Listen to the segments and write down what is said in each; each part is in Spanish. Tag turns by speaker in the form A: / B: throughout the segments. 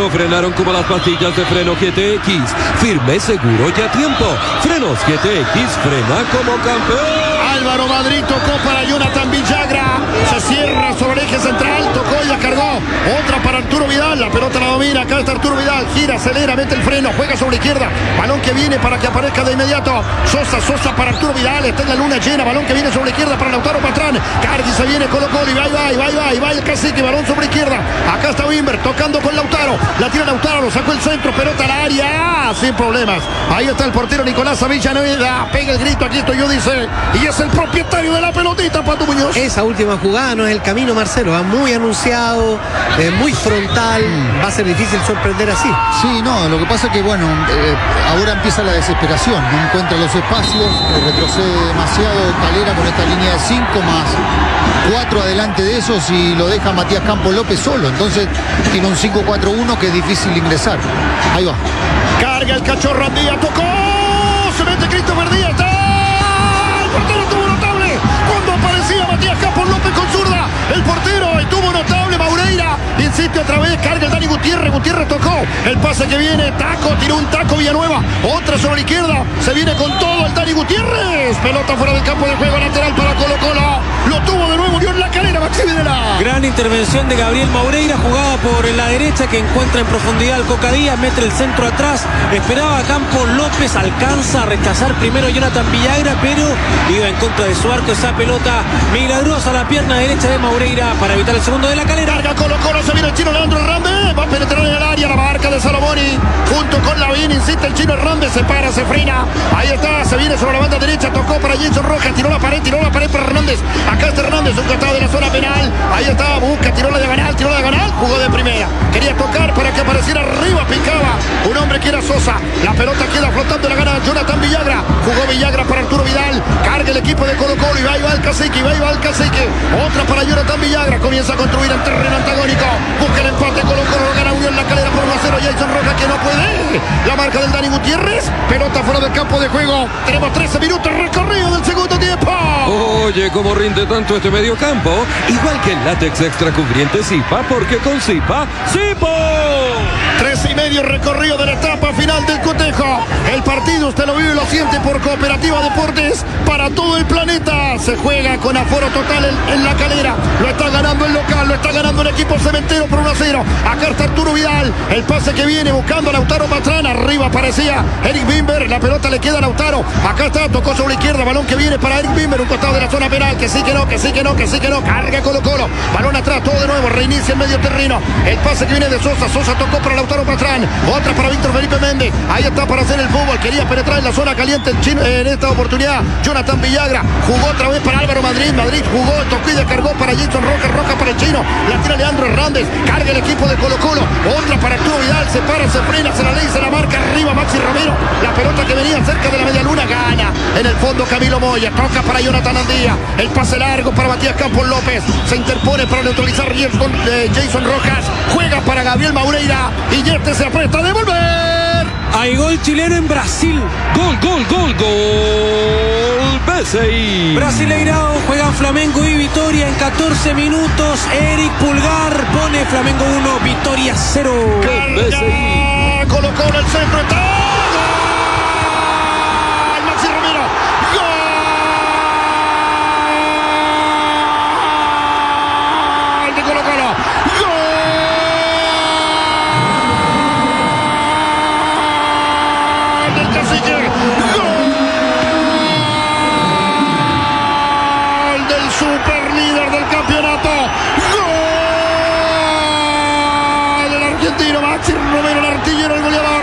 A: no frenaron como las pastillas de freno GTX. Firme, seguro y a tiempo. Frenos GTX, frena como campeón.
B: Álvaro Madrid tocó para Jonathan Villagra. Se cierra sobre el eje central. Tocó y la cargó. Otra para Arturo Vidal. La pelota la domina. Acá está Arturo Vidal. Gira, acelera, mete el freno. Juega sobre la izquierda. Balón que viene para que aparezca de inmediato. Sosa para Arturo Vidal. Está en la luna llena. Balón que viene sobre la izquierda para Lautaro Patrán. Cardi se viene, Colo-Colo y va el cacique. Balón sobre la izquierda. Acá está Wimber tocando con Lautaro. La tira Lautaro. Lo sacó el centro. Pelota al área. Sin problemas. Ahí está el portero Nicolás Avellaneda. Pega el grito. Aquí estoy yo, dice. Y es el propietario de la pelotita, Pato Muñoz.
C: Esa última jugada no es el camino, Marcelo. Va muy anunciado, muy frontal. Va a ser difícil sorprender así.
D: Sí, no, lo que pasa es que, bueno, ahora empieza la desesperación. No encuentra los espacios, retrocede demasiado Calera con esta línea de 5 más 4 adelante de esos y lo deja Matías Campos López solo. Entonces tiene un 5-4-1 que es difícil de ingresar. Ahí va.
B: Carga el cachorro Díaz, tocó. Se mete Christopher Díaz. El portero estuvo notable cuando aparecía Matías Campos López con zurda. El portero estuvo notable. Maureira insiste otra vez. Carga el Dani Gutiérrez. Gutiérrez tocó. El pase que viene. Taco. Tiró un taco Villanueva. Otra sobre la izquierda. Se viene con todo el Dani Gutiérrez. Pelota fuera del campo de juego. Lateral para Colo-Colo. Lo tuvo de nuevo. Dio en la calera. Maxi Videla.
E: Gran intervención de Gabriel Maureira. Jugada por la derecha que encuentra en profundidad al Coca Díaz. Mete el centro atrás. Esperaba a Campos López. Alcanza a rechazar primero Jonathan Villagra, pero iba en contra de su arco esa pelota milagrosa a la pierna derecha de Maureira para evitar el segundo de la calera.
B: Carga Colo-Colo. Se viene el chino Leandro Hernández. Va a penetrar en el área. La marca de Salomoni. Junto con Lavín. Insiste el chino Hernández. Se para, se frena. Ahí está. Se viene sobre la banda derecha. Tocó para Jason Rojas. Tiró la pared para Hernández. Acá está Hernández. Un costado de la zona penal. Ahí está. Busca. Tiró la diagonal. Jugó de primera. Quería tocar para que apareciera arriba. Picaba. Un hombre que era Sosa. La pelota queda flotando. La gana Jonathan Villagra. Jugó Villagra para Arturo Vidal. Carga el equipo de Colo-Colo. Y va el cacique. Otra para Jonathan Villagra. Comienza a construir en terreno antagónico. Busca el empate. Colo-Colo gana Unión la calera por 1-0. Jason Rojas que no puede. La marca del Dani Gutiérrez. Pelota fuera del campo de juego. Tenemos 13 minutos recorrido del segundo tiempo.
A: Oye, cómo rinde tanto este mediocampo. Igual que el látex extra cubriente Zipa, porque con Zipa, ¡Zipo!
B: 13:30 recorrido de la etapa final del cotejo. El partido usted lo vive y lo siente por Cooperativa Deportes para todo el planeta. Se juega con aforo total en la calera. Lo está ganando el local, lo está ganando el equipo cementero por 1-0. Acá está Arturo Vidal. El pase que viene buscando a Lautaro Patrán. Arriba aparecía Eric Bimber. La pelota le queda a Lautaro. Acá está, tocó sobre la izquierda. Balón que viene para Eric Bimber. Un costado de la zona penal. Que sí, que no. Carga Colo-Colo. Balón atrás, todo de nuevo. Reinicia el medio terreno. El pase que viene de Sosa. Sosa tocó para Lautaro Patrán. Otra para Víctor Felipe Méndez. Ahí está para hacer el fútbol. Quería penetrar en la zona caliente el chino, en esta oportunidad Jonathan Villagra. Jugó otra vez para Álvaro Madrid. Madrid jugó, tocó y descargó para Jason Rojas. Rojas para el chino. La tira Leandro Hernández. Carga el equipo de Colo-Colo. Otra para Arturo Vidal. Se para, se frena, se la ley, se la marca arriba Maxi Romero. La pelota que venía cerca de la media luna gana. En el fondo Camilo Moya. Toca para Jonathan Andía. El pase largo para Matías Campos López. Se interpone para neutralizar Jason Rojas. Juega para Gabriel Maureira. Y este se aprieta a devolver.
E: Hay gol chileno en Brasil.
A: Gol. BCI.
E: Brasileirao juegan Flamengo y Vitória en 14 minutos. Eric Pulgar pone Flamengo 1, Vitória 0.
B: BCI. Colo-Colo el centro. Está. Maxi Romero. Gol de Colo-Colo. Super líder del campeonato. Gol del argentino Maxi Romero, el artillero, el goleador.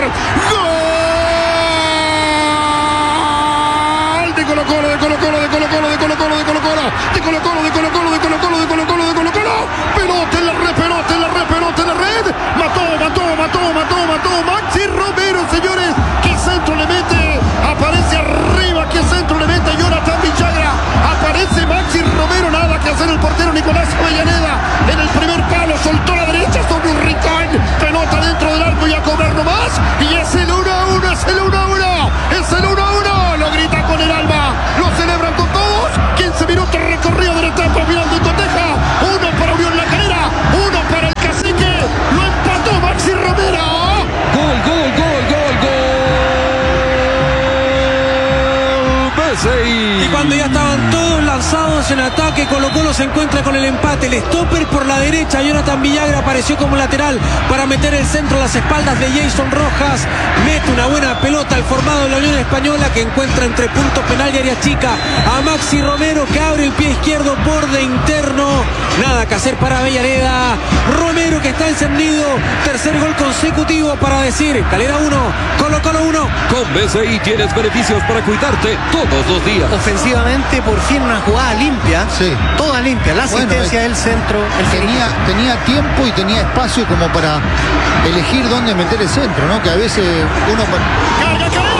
B: Gol de Colo-Colo, de Colo-Colo, de Colo-Colo, de Colo-Colo, de Colo-Colo, de Colo-Colo, de Colo-Colo, de Colo-Colo, de Colo-Colo, de Colo-Colo. Pelota en la red, pelota en la red, pelota en la red. Mató Maxi Romero, señores. ¿Qué centro le mete? Aparece arriba, ¿qué centro le mete Jonathan Villagra? Aparece Maxi Romero, nada que hacer el portero Nicolás Avellaneda. En el primer palo soltó la derecha sobre un rincón. Pelota dentro del arco y a cobrar nomás. Y es el 1-1, es el 1-1. Es el 1-1. Lo grita con el alma. Lo celebran con todos. 15 minutos recorrido de la etapa final de Coteja. 1 para Unión La Calera.
A: Besey.
E: Y cuando ya estaban todos lanzados en ataque, Colo-Colo se encuentra con el empate. El stopper por la derecha, Jonathan Villagra apareció como lateral para meter el centro a las espaldas de Jason Rojas. Mete una buena pelota al formado de la Unión Española, que encuentra entre punto penal y área chica a Maxi Romero, que abre el pie izquierdo, borde interno. Nada que hacer para Avellaneda. Romero, que está encendido. Tercer gol consecutivo para decir: Calera 1, Colo-Colo 1.
A: Con Besey tienes beneficios para cuidarte todos los días.
C: Ofensivamente, por fin una jugada limpia.
D: Sí.
C: Toda limpia. La asistencia del centro.
D: Tenía tiempo y tenía espacio como para elegir dónde meter el centro, ¿no? Que a veces uno...
B: ¡Carga, Calera!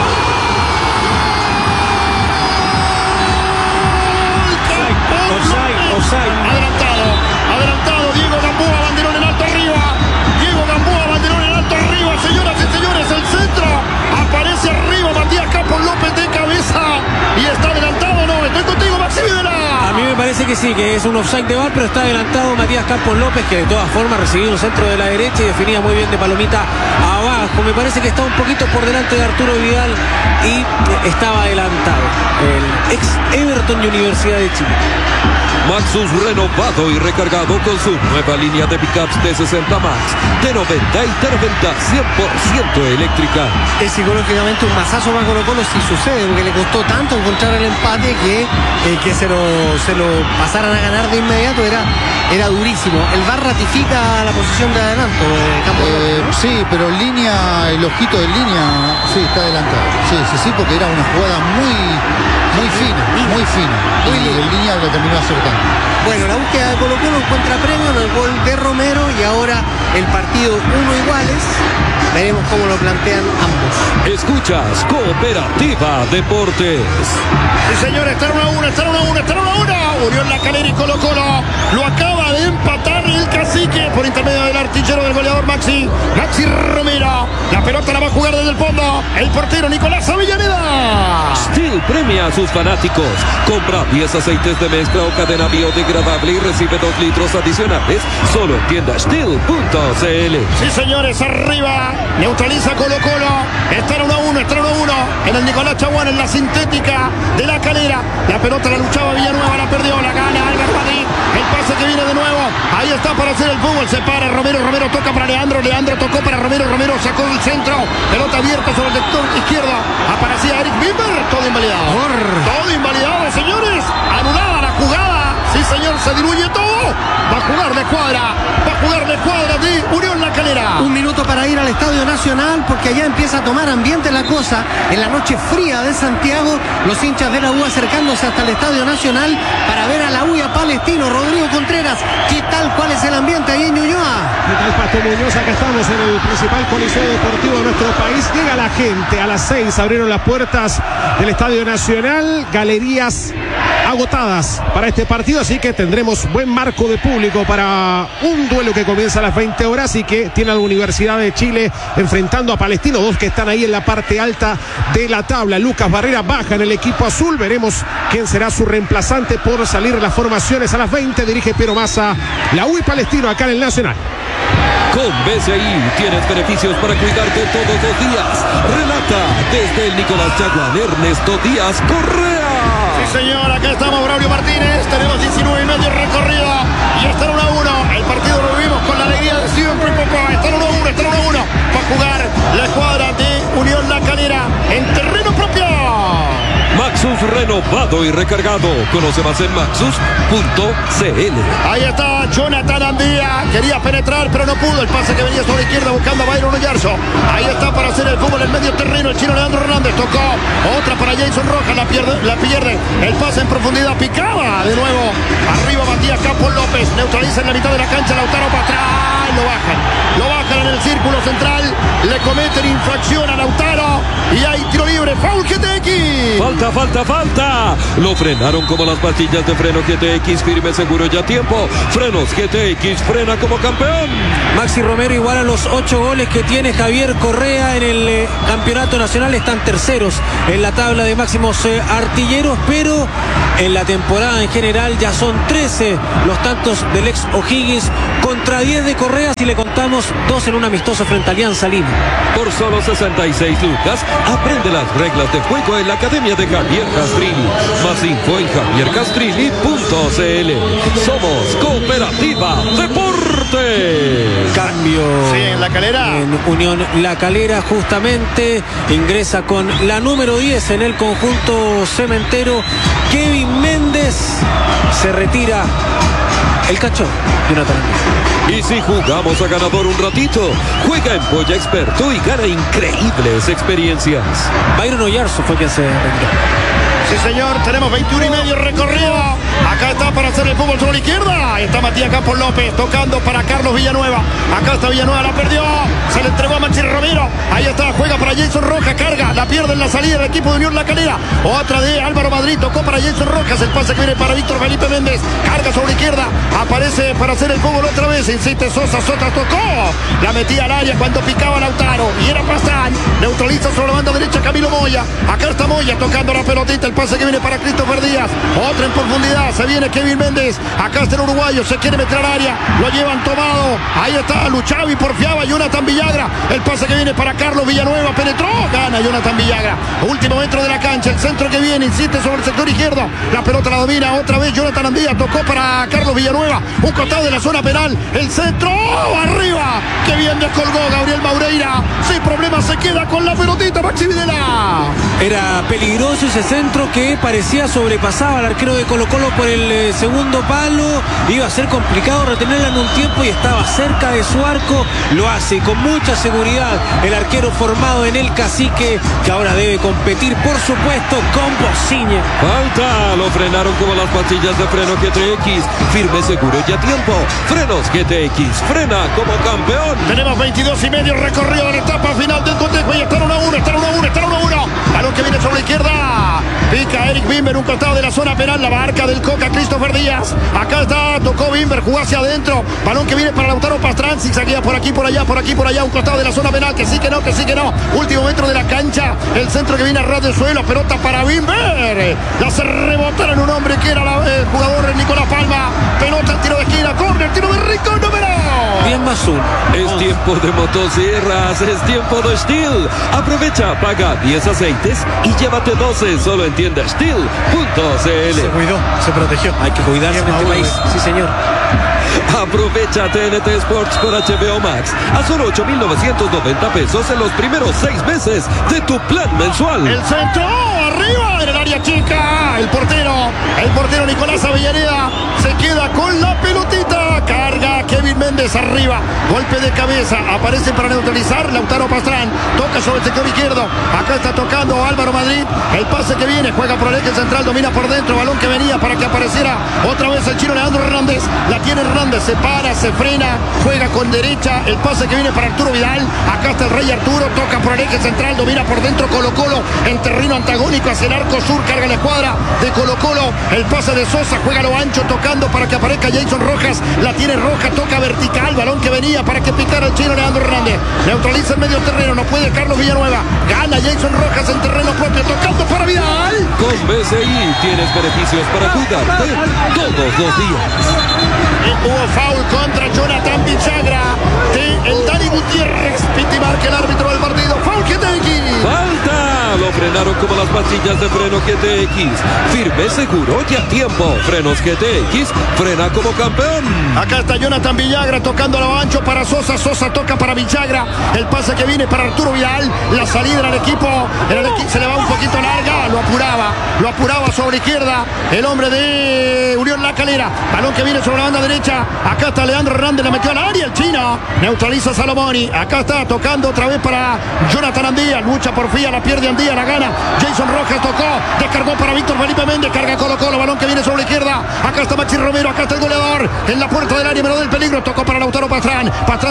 B: Adelantado, Diego Gamboa, banderón en alto arriba. Diego Gamboa, banderón en alto arriba. Señoras y señores, el centro. Aparece arriba Matías Campos López de cabeza. Y está adelantado, ¿no? Estoy contigo, Maxi Videla.
E: A mí me parece que sí, que es un offside de VAR, pero está adelantado Matías Campos López, que de todas formas recibía un centro de la derecha y definía muy bien de palomita abajo. Me parece que está un poquito por delante de Arturo Vidal y estaba adelantado el ex Everton y Universidad de Chile.
A: Maxus renovado y recargado con su nueva línea de pickups de 60 Max, de 90 y de 90, 100% eléctrica.
C: Es psicológicamente un masazo para Colo-Colo si sucede, porque le costó tanto encontrar el empate que se lo pasaran a ganar de inmediato era durísimo. El VAR ratifica la posición de adelanto de Campos López, ¿no?
D: Sí, pero en línea, el ojito de línea, sí, está adelantado. Sí, porque era una jugada muy fina. Y en línea lo terminó acertando.
C: Bueno, la búsqueda de Colo-Colo encuentra premio en el gol de Romero y ahora el partido 1 iguales. Veremos cómo lo plantean ambos.
A: Escuchas Cooperativa Deportes.
B: Sí, señores, está 1-1. Unión La Calera y Colo-Colo. Lo acaba de empatar el cacique por intermedio del artillero del goleador Maxi Romero. La pelota la va a jugar desde el fondo el portero Nicolás Avellaneda.
A: Steel premia a sus fanáticos. Compra 10 aceites de mezcla o cadena biodegradable y recibe 2 litros adicionales solo en tienda Steel.cl.
B: Sí, señores, arriba. Neutraliza Colo-Colo. Está 1-1. En el Nicolás Chaguán, en la sintética de La Calera. La pelota la luchaba Villanueva, la perdió, la gana Álvaro Madrid. El pase que viene de nuevo. Ahí está para hacer el fútbol. Se para Romero toca para Leandro tocó para Romero sacó del centro. Pelota abierta sobre el sector izquierdo. Aparecía Eric Bimber. Todo invalidado, señores. Anulada la jugada. Sí, señor, se diluye todo. Va a jugar de cuadra de Unión La Calera.
C: Un minuto para ir al Estadio Nacional, porque allá empieza a tomar ambiente la cosa. En la noche fría de Santiago, los hinchas de la U acercándose hasta el Estadio Nacional para ver a la U y a Palestino. Rodrigo Contreras, ¿qué tal? ¿Cuál es el ambiente ahí en Ñuñoa?
F: ¿Qué tal, Pato Muñoz? Acá estamos en el principal coliseo deportivo de nuestro país. Llega la gente. A las 6 abrieron las puertas del Estadio Nacional. Galerías agotadas para este partido, así que tendremos buen marco de público para un duelo que comienza a las 20 horas y que tiene a la Universidad de Chile enfrentando a Palestino, dos que están ahí en la parte alta de la tabla. Lucas Barrera baja en el equipo azul, veremos quién será su reemplazante por salir las formaciones. A las 20 dirige Piero Massa, la U y Palestino acá en el Nacional.
A: Con BCI tienes beneficios para cuidarte todos los días. Relata desde el Nicolás Chaguán, Ernesto Díaz Correa.
B: Sí, señor, acá estamos, Braulio Martínez. Tenemos 19 y medio recorrido. Y está 1-1. El partido lo vivimos con la alegría de siempre, papá. Está 1-1. Va a jugar la escuadra de Unión La Calera en terreno propio.
A: Maxus renovado y recargado. Conoce más en maxus.cl.
B: Ahí está Jonathan Andía. Quería penetrar, pero no pudo. El pase que venía sobre la izquierda buscando a Byron Oyarzo. Ahí está para hacer el fútbol en medio terreno. El chino Leandro Hernández tocó. Otra para Jason Rojas. La pierde. El pase en profundidad. Picaba de nuevo. Arriba Matías Campos López. Neutraliza en la mitad de la cancha. Lautaro para atrás. Lo bajan en el círculo central. Le cometen infracción a Lautaro. Y hay tiro libre. Foul GTX.
A: Falta. Lo frenaron como las pastillas de freno GTX. Firme, seguro y a tiempo. Frenos GTX, frena como campeón.
E: Maxi Romero igual a los 8 goles que tiene Javier Correa en el campeonato nacional. Están terceros en la tabla de máximos artilleros, pero en la temporada en general ya son 13 los tantos del ex O'Higgins contra 10 de Correa, si le contamos 2 en un amistoso frente a Alianza Lima.
A: Por solo 66 lucas, aprende las reglas de juego en la Academia de Javier Castrilli. Más info en javiercastrilli.cl. Somos Cooperativa Deportes.
E: Cambio.
B: Sí, en La Calera.
E: En Unión La Calera, justamente ingresa con la número 10 en el conjunto cementero. Kevin Méndez, se retira el cacho, Jonathan.
A: Y si jugamos a ganador un ratito, juega en Polla Experto y gana increíbles experiencias.
E: Byron Oyarzo fue quien se retiró.
B: Sí, señor, tenemos 21 y medio recorrido. Acá está para hacer el fútbol sobre la izquierda. Está Matías Campos López tocando para Carlos Villanueva. Acá está Villanueva, la perdió. Se le entregó a Maxi Romero. Ahí está, juega para Jason Rojas, carga, la pierde en la salida del equipo de Unión La Calera. Otra de Álvaro Madrid, tocó para Jason Rojas. El pase que viene para Víctor Felipe Méndez. Carga sobre la izquierda. Aparece para hacer el fútbol otra vez. Insiste Sosa, tocó. La metía al área cuando picaba Lautaro. Y era Pastrán. Neutraliza sobre la banda derecha Camilo Moya. Acá está Moya tocando la pelotita. El pase que viene para Christopher Díaz. Otra en profundidad. Se viene Kevin Méndez. Acá está el uruguayo. Se quiere meter al área. Lo llevan tomado. Ahí está. Luchaba y porfiaba Jonathan Villagra. El pase que viene para Carlos Villanueva. Penetró. Gana Jonathan Villagra. Último metro de la cancha. El centro que viene. Insiste sobre el sector izquierdo. La pelota la domina. Otra vez Jonathan Andía. Tocó para Carlos Villanueva. Un costado de la zona penal. El centro. ¡Oh! Arriba. Qué bien descolgó Gabriel Maureira. Sin problema se queda con la pelotita. Maxi Videla.
E: Era peligroso ese centro que parecía sobrepasaba al arquero de Colo-Colo por el segundo palo. Iba a ser complicado retenerla en un tiempo y estaba cerca de su arco. Lo hace con mucha seguridad el arquero formado en el Cacique, que ahora debe competir, por supuesto, con Bociña.
A: Falta, lo frenaron como las pastillas de freno GTX. Firme, seguro y a tiempo. Frenos GTX, frena como campeón.
B: Tenemos 22 y medio recorrido de la etapa final del cotejo y están 1-1, están 1-1, están 1-1. Balón que viene sobre la izquierda. Pica Eric Bimber, un costado de la zona penal, la barca del Coca Christopher Díaz. Acá está, tocó Bimber, jugó hacia adentro. Balón que viene para Lautaro Pastrán, zigzaguea por aquí, por allá, un costado de la zona penal, que sí, que no, que sí, que no. Último metro de la cancha, el centro que viene a ras del suelo, pelota para Bimber. La hace rebotar en un hombre que era el jugador Nicolás Palma. Pelota, tiro de esquina, corner, tiro de Rico, número
E: 10+1.
A: Es tiempo de motosierras, es tiempo de Steel. Aprovecha, paga 10 aceites y llévate 12 solo en tienda Steel.cl.
C: Se cuidó, se protegió.
E: Hay que cuidarse en este país. Sí, señor.
A: Aprovecha TNT Sports por HBO Max a solo 8,990 pesos en los primeros 6 meses de tu plan mensual.
B: El centro, arriba en el área chica. El portero Nicolás Avellaneda se queda con la pelotita. Carga Kevin Méndez arriba. Golpe de cabeza. Aparece para neutralizar Lautaro Pastrán. Toca sobre el sector izquierdo. Acá está tocando Álvaro Madrid. El pase que viene. Juega por el eje central. Domina por dentro. Balón que venía para que apareciera otra vez el chino Leandro Hernández. La tiene Hernández. Se para, se frena. Juega con derecha. El pase que viene para Arturo Vidal. Acá está el Rey Arturo. Toca por el eje central. Domina por dentro Colo-Colo. En terreno antagónico hacia el arco sur. Carga la escuadra de Colo-Colo. El pase de Sosa. Juega lo ancho. Tocando para que aparezca Jason Rojas. La tiene Rojas. Toca vertical. Balón que venía para que picara el chino Leandro Hernández. Neutraliza el medio terreno. No puede Carlos Villanueva. Gana Jason Rojas en terreno propio. Tocando para Vidal.
A: Con BCI tienes beneficios para cuidarte todos los días.
B: Hubo foul contra Jonathan Villagra de el Dani Gutiérrez. Piti marca el árbitro del partido. Foul GTX.
A: ¡Falta! Lo frenaron como las pastillas de freno GTX. Firme, seguro y a tiempo. Frenos GTX, frena como campeón.
B: Acá está Jonathan Villagra tocando a lo ancho para Sosa. Sosa toca para Villagra. El pase que viene para Arturo Vidal. La salida en el equipo. Se le va un poquito larga. Lo apuraba sobre la izquierda. El hombre de Unión La Calera. Balón que viene sobre la banda derecha. Acá está Leandro Hernández. La metió al área. El chino neutraliza a Salomoni. Acá está tocando otra vez para Jonathan Andía. Lucha por Fía. La pierde Andía. La gana. Jason Rojas tocó. Descargó para Víctor Felipe Méndez. Carga Colo-Colo. Balón que viene sobre la izquierda. Acá está Maxi Romero. Acá está el goleador. En la puerta del área. Menor del peligro. Tocó para Lautaro Pastrán. Pastrán toca para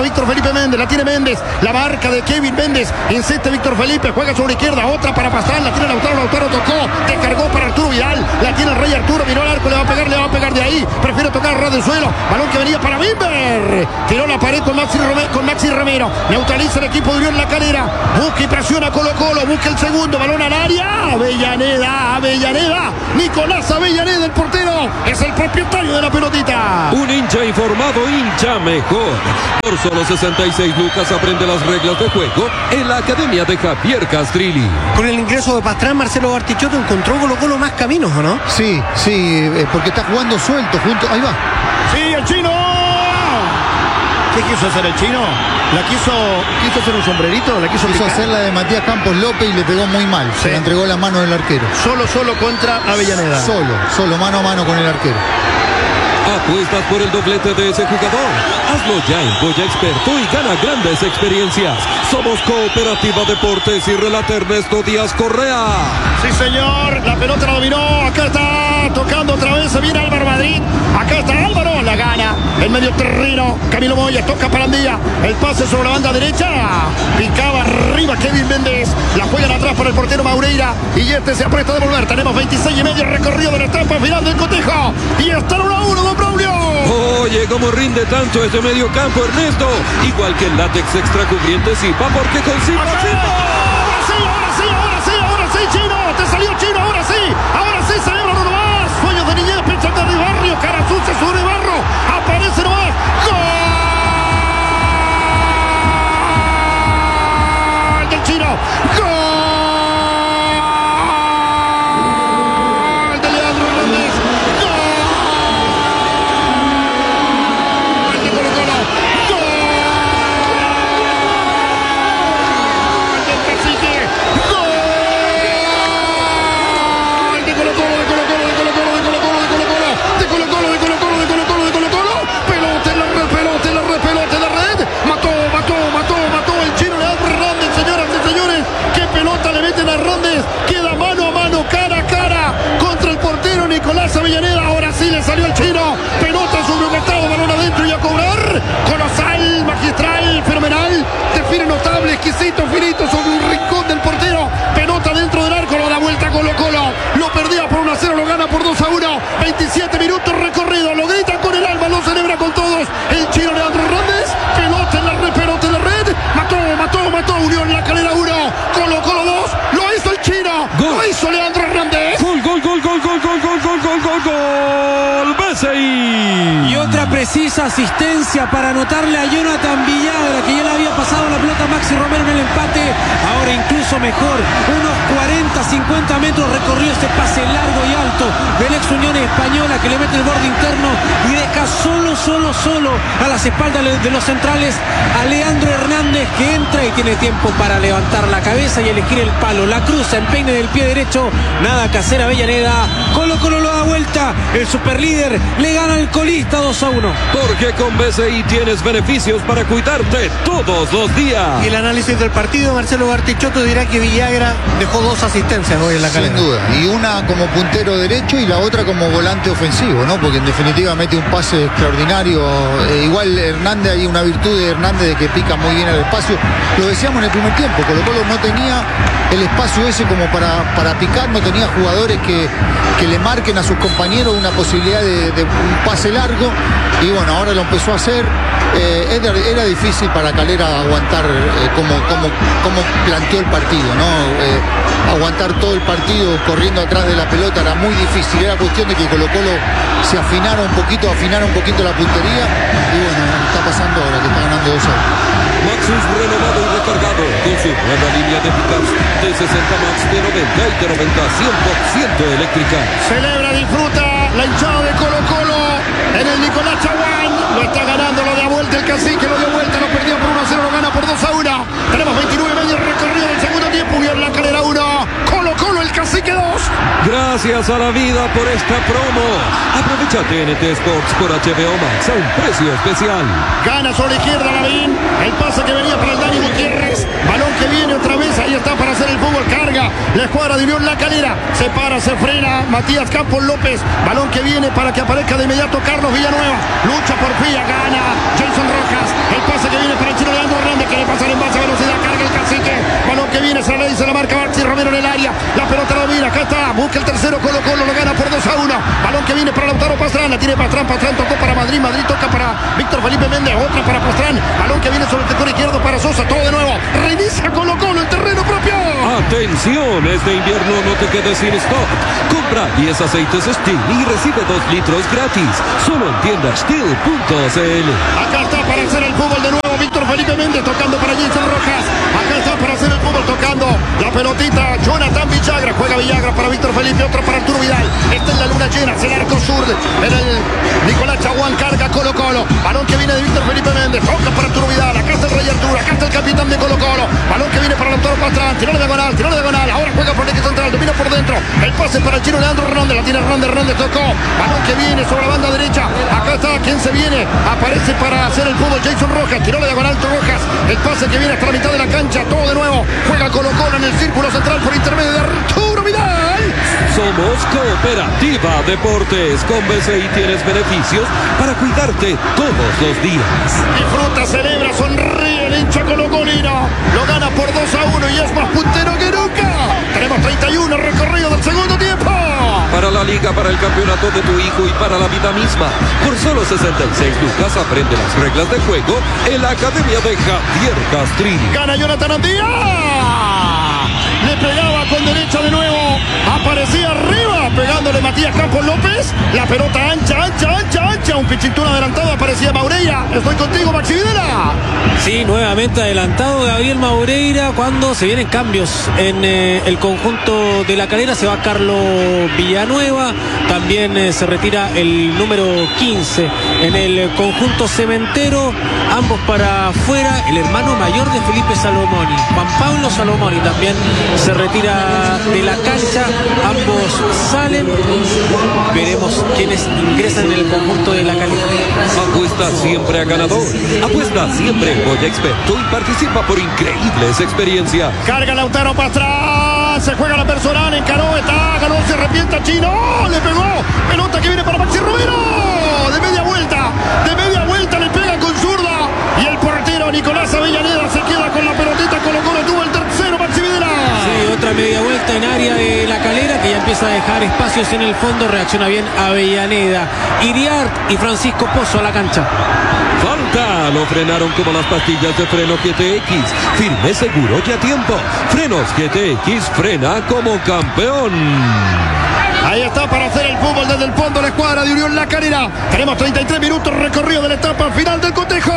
B: para Víctor Felipe Méndez. La tiene Méndez. La marca de Kevin Méndez. Insiste Víctor Felipe. Juega sobre izquierda. Otra para Pastrana. La tiene Lautaro. Lautaro tocó. Descargó para Arturo Vidal. La tiene el Rey Arturo. Miró al arco. Le va a pegar de ahí. Prefiere tocar ras del suelo. Balón que venía para Bimber. Tiró la pared con Maxi Romero. Neutraliza el equipo de Unión La Calera. Busca y presiona Colo Colo. Busca el segundo. Balón al área. Avellaneda. Nicolás Avellaneda, el portero. Es el propietario de la pelotita.
A: Un hincha informado, hincha mejor. Por solo 66 lucas aprende las reglas de juego en la academia de Javier Castrilli.
C: Con el ingreso de Pastrán, Marcelo Bartichotto encontró Colo Colo más caminos, ¿o no?
D: Sí, porque está jugando suelto junto. Ahí va.
B: Sí, el chino. ¿Qué quiso hacer el chino? ¿Quiso hacer un sombrerito?
D: Quiso hacer la de Matías Campos López y le pegó muy mal. Sí. Se le entregó la mano del arquero.
B: Solo contra Avellaneda.
D: Solo, mano a mano con el arquero.
A: Apuestas por el doblete de ese jugador. Hazlo ya en Goya Experto y gana grandes experiencias. Somos Cooperativa Deportes y relata Ernesto Díaz Correa.
B: Sí, señor. La pelota la dominó. Acá está tocando otra vez. Se viene Álvaro Madrid. Acá está Álvaro. La gana. El medio terreno. Camilo Moya. Toca para Andía. El pase sobre la banda derecha. Picaba arriba Kevin Méndez. La juegan atrás para el portero Maureira. Y este se aprieta a devolver. Tenemos 26 y medio recorrido de la etapa final del cotejo. Y está el 1-1, don Braulio.
A: Oye, cómo rinde tanto este medio campo, Ernesto. Igual que el látex extra cubriente Zipa, porque con Zipa.
B: Ahora sí, Chino. Te salió Chino, ahora sí, celebra uno más. Sueños de niñez, pensando de barrio, cara sucia sobre barro. Aparece nomás. ¡Gol del Chino! ¡Gol! Queda mano a mano, cara a cara contra el portero Nicolás Avellaneda. Ahora sí le salió el chino. Pelota sobre un costado, balón adentro y a cobrar. Colosal, magistral, fenomenal. Define notable, exquisito, finito sobre un rincón del portero. Pelota dentro del arco, lo da vuelta Colo Colo. Lo perdía por 1-0, lo gana por 2-1. 27 minutos recorrido, lo grita con el alma, lo celebra con todos. El chino Leandro Hernández. Pelota en la red, pelota en la red. Mató. Unión La Calera 1. Colo Colo 2. Lo hizo el chino.
A: Gol.
B: Lo hizo Leandro Hernández.
A: Gol. BCI.
E: Y otra precisa asistencia para anotarle a Jonathan Villagra, que ya le había pasado la pelota a Maxi Romero en el empate. Ahora incluso mejor. Unos 40-50 metros recorrió este pase largo y alto del ex Unión Española, que le mete el borde interno y deja solo a las espaldas de los centrales a Leandro Hernández, que entra y tiene tiempo para levantar la cabeza y elegir el palo. La cruza en peine del pie derecho. Nada que hacer Avellaneda. Colo Colo lo da vuelta. El superlíder le gana al colista 2-1.
A: Porque con BCI tienes beneficios para cuidarte todos los días.
C: Y el análisis del partido, Marcelo Bartichotto dirá que Villagra dejó 2 asistencias hoy en La Calera.
D: Sin duda. Y una como puntero derecho y la otra como volante ofensivo, ¿no? Porque en definitiva mete un pase extraordinario. Igual Hernández, hay una virtud de Hernández de que pica muy bien el espacio. Lo decíamos en el primer tiempo, Colo Colo no tenía el espacio ese como para picar, no tenía jugadores que le marquen a sus compañeros una posibilidad de un pase largo, y bueno, ahora lo empezó a hacer. Era difícil para Calera aguantar como planteó el partido, ¿no? Aguantar todo el partido corriendo atrás de la pelota era muy difícil. Era cuestión de que Colo Colo se afinara un poquito la puntería, y bueno, está pasando ahora que está ganando 2-0.
A: Maxus renovado y recargado con su nueva línea de pickups de 60 Max, de 90 y de 90 100% eléctrica.
B: Celebra, disfruta la hinchada de Colo Colo en el Nicolás Chaguán. Lo está ganando, lo da vuelta el Cacique, lo dio vuelta, lo perdió por 1-0, lo gana por 2-1. Tenemos 29 medio recorrido del segundo tiempo. Unión La Calera 1, Colo Colo el Cacique 2.
A: Gracias a la vida por esta promo. Aprovecha TNT Sports por HBO Max a un precio especial.
B: Gana sobre la izquierda Lavín. El pase que venía para el Dani Gutiérrez. Balón que viene otra vez. Ahí está para hacer el fútbol. Carga la escuadra de Unión La Calera. Se para, se frena Matías Campos López. Balón que viene para que aparezca de inmediato Carlos Villanueva. Lucha por Pilla. Gana Jason Rojas. El pase que viene Colo lo gana por 2-1. Balón que viene para Lautaro Pastrán. La tiene Pastrán tocó para Madrid. Madrid toca para Víctor Felipe Méndez. Otra para Pastrán. Balón que viene sobre el sector izquierdo para Sosa. Todo de nuevo. Reinicia Colo Colo el terreno propio.
A: Atención, este invierno no te quedes sin stock. Compra 10 aceites Steel y recibe 2 litros gratis. Solo en tiendas Steel.cl.
B: Acá está para hacer el fútbol de nuevo Víctor Felipe Méndez tocando para Jason Rojas. Acá está para hacer el fútbol tocando la pelotita Jonathan Villagra. Juega Villagra para Víctor Felipe, otro para Arturo Vidal. Está en la luna llena, hacia el arco sur. En el Nicolás Chaguán carga Colo Colo. Balón que viene de Víctor Felipe Méndez. Toca para Arturo Vidal. Acá está el Rey Arturo. Acá está el capitán de Colo Colo. Balón que viene para Lautaro Pastrán. Tiró de diagonal. Ahora juega por el eje central. Domina por dentro. El pase para el chino Leandro Hernández. La tiene Hernández. Tocó. Balón que viene sobre la banda derecha. Acá está quien se viene. Aparece para hacer el fútbol Jason Rojas. Tiró de diagonal Rojas. El pase que viene hasta la mitad de la cancha. Todo de nuevo. Juega Colo Colo en el círculo central por intermedio de Arturo Vidal.
A: Somos Cooperativa Deportes. Con BCI tienes beneficios para cuidarte todos los días.
B: Disfruta, celebra, sonríe el hincha colocolino. Lo gana por 2-1 y es más puntero que nunca. Tenemos 31 recorrido del segundo tiempo.
A: Para la liga, para el campeonato de tu hijo y para la vida misma. Por solo 66 lucas aprende las reglas de juego en la Academia de Javier Castrilli.
B: Gana Jonathan Andía. Le pegaba con derecha de nuevo. Aparecía arriba, pegándole Matías Campos López. La pelota ancha. Un pichitún adelantado, aparecía Maureira. Estoy contigo, Maxi Videla.
E: Sí, nuevamente adelantado Gabriel Maureira cuando se vienen cambios en el conjunto de La Calera. Se va Carlos Villanueva. También se retira el número 15 en el conjunto cementero. Ambos para afuera. El hermano mayor de Felipe Salomoni, Juan Pablo Salomoni, también se retira de la cancha. Ambos salen. Veremos quiénes ingresan en el conjunto de La Calera.
A: Apuesta siempre a ganador. Apuesta siempre en Goya Experto y participa por increíbles experiencias.
B: Carga Lautaro Pastrán. Se juega la personal. Encaró. Ganó. Se arrepienta Chino. Le pegó. Pelota que viene para Maxi Romero. De media vuelta le pega con zurda. Y el portero Nicolás Avellaneda se queda con la pelotita. Colo Colo tuvo el tercero, Maxi Videla.
E: Sí, otra media vuelta en área de La Calera, que ya empieza a dejar espacios en el fondo. Reacciona bien Avellaneda. Iriart y Francisco Pozo a la cancha.
A: Falta, lo frenaron como las pastillas de freno GTX. Firme, seguro y a tiempo. Frenos GTX, frena como campeón.
B: Ahí está para hacer el fútbol desde el fondo la escuadra de Unión La Calera. Tenemos 33 minutos recorrido de la etapa final del cotejo.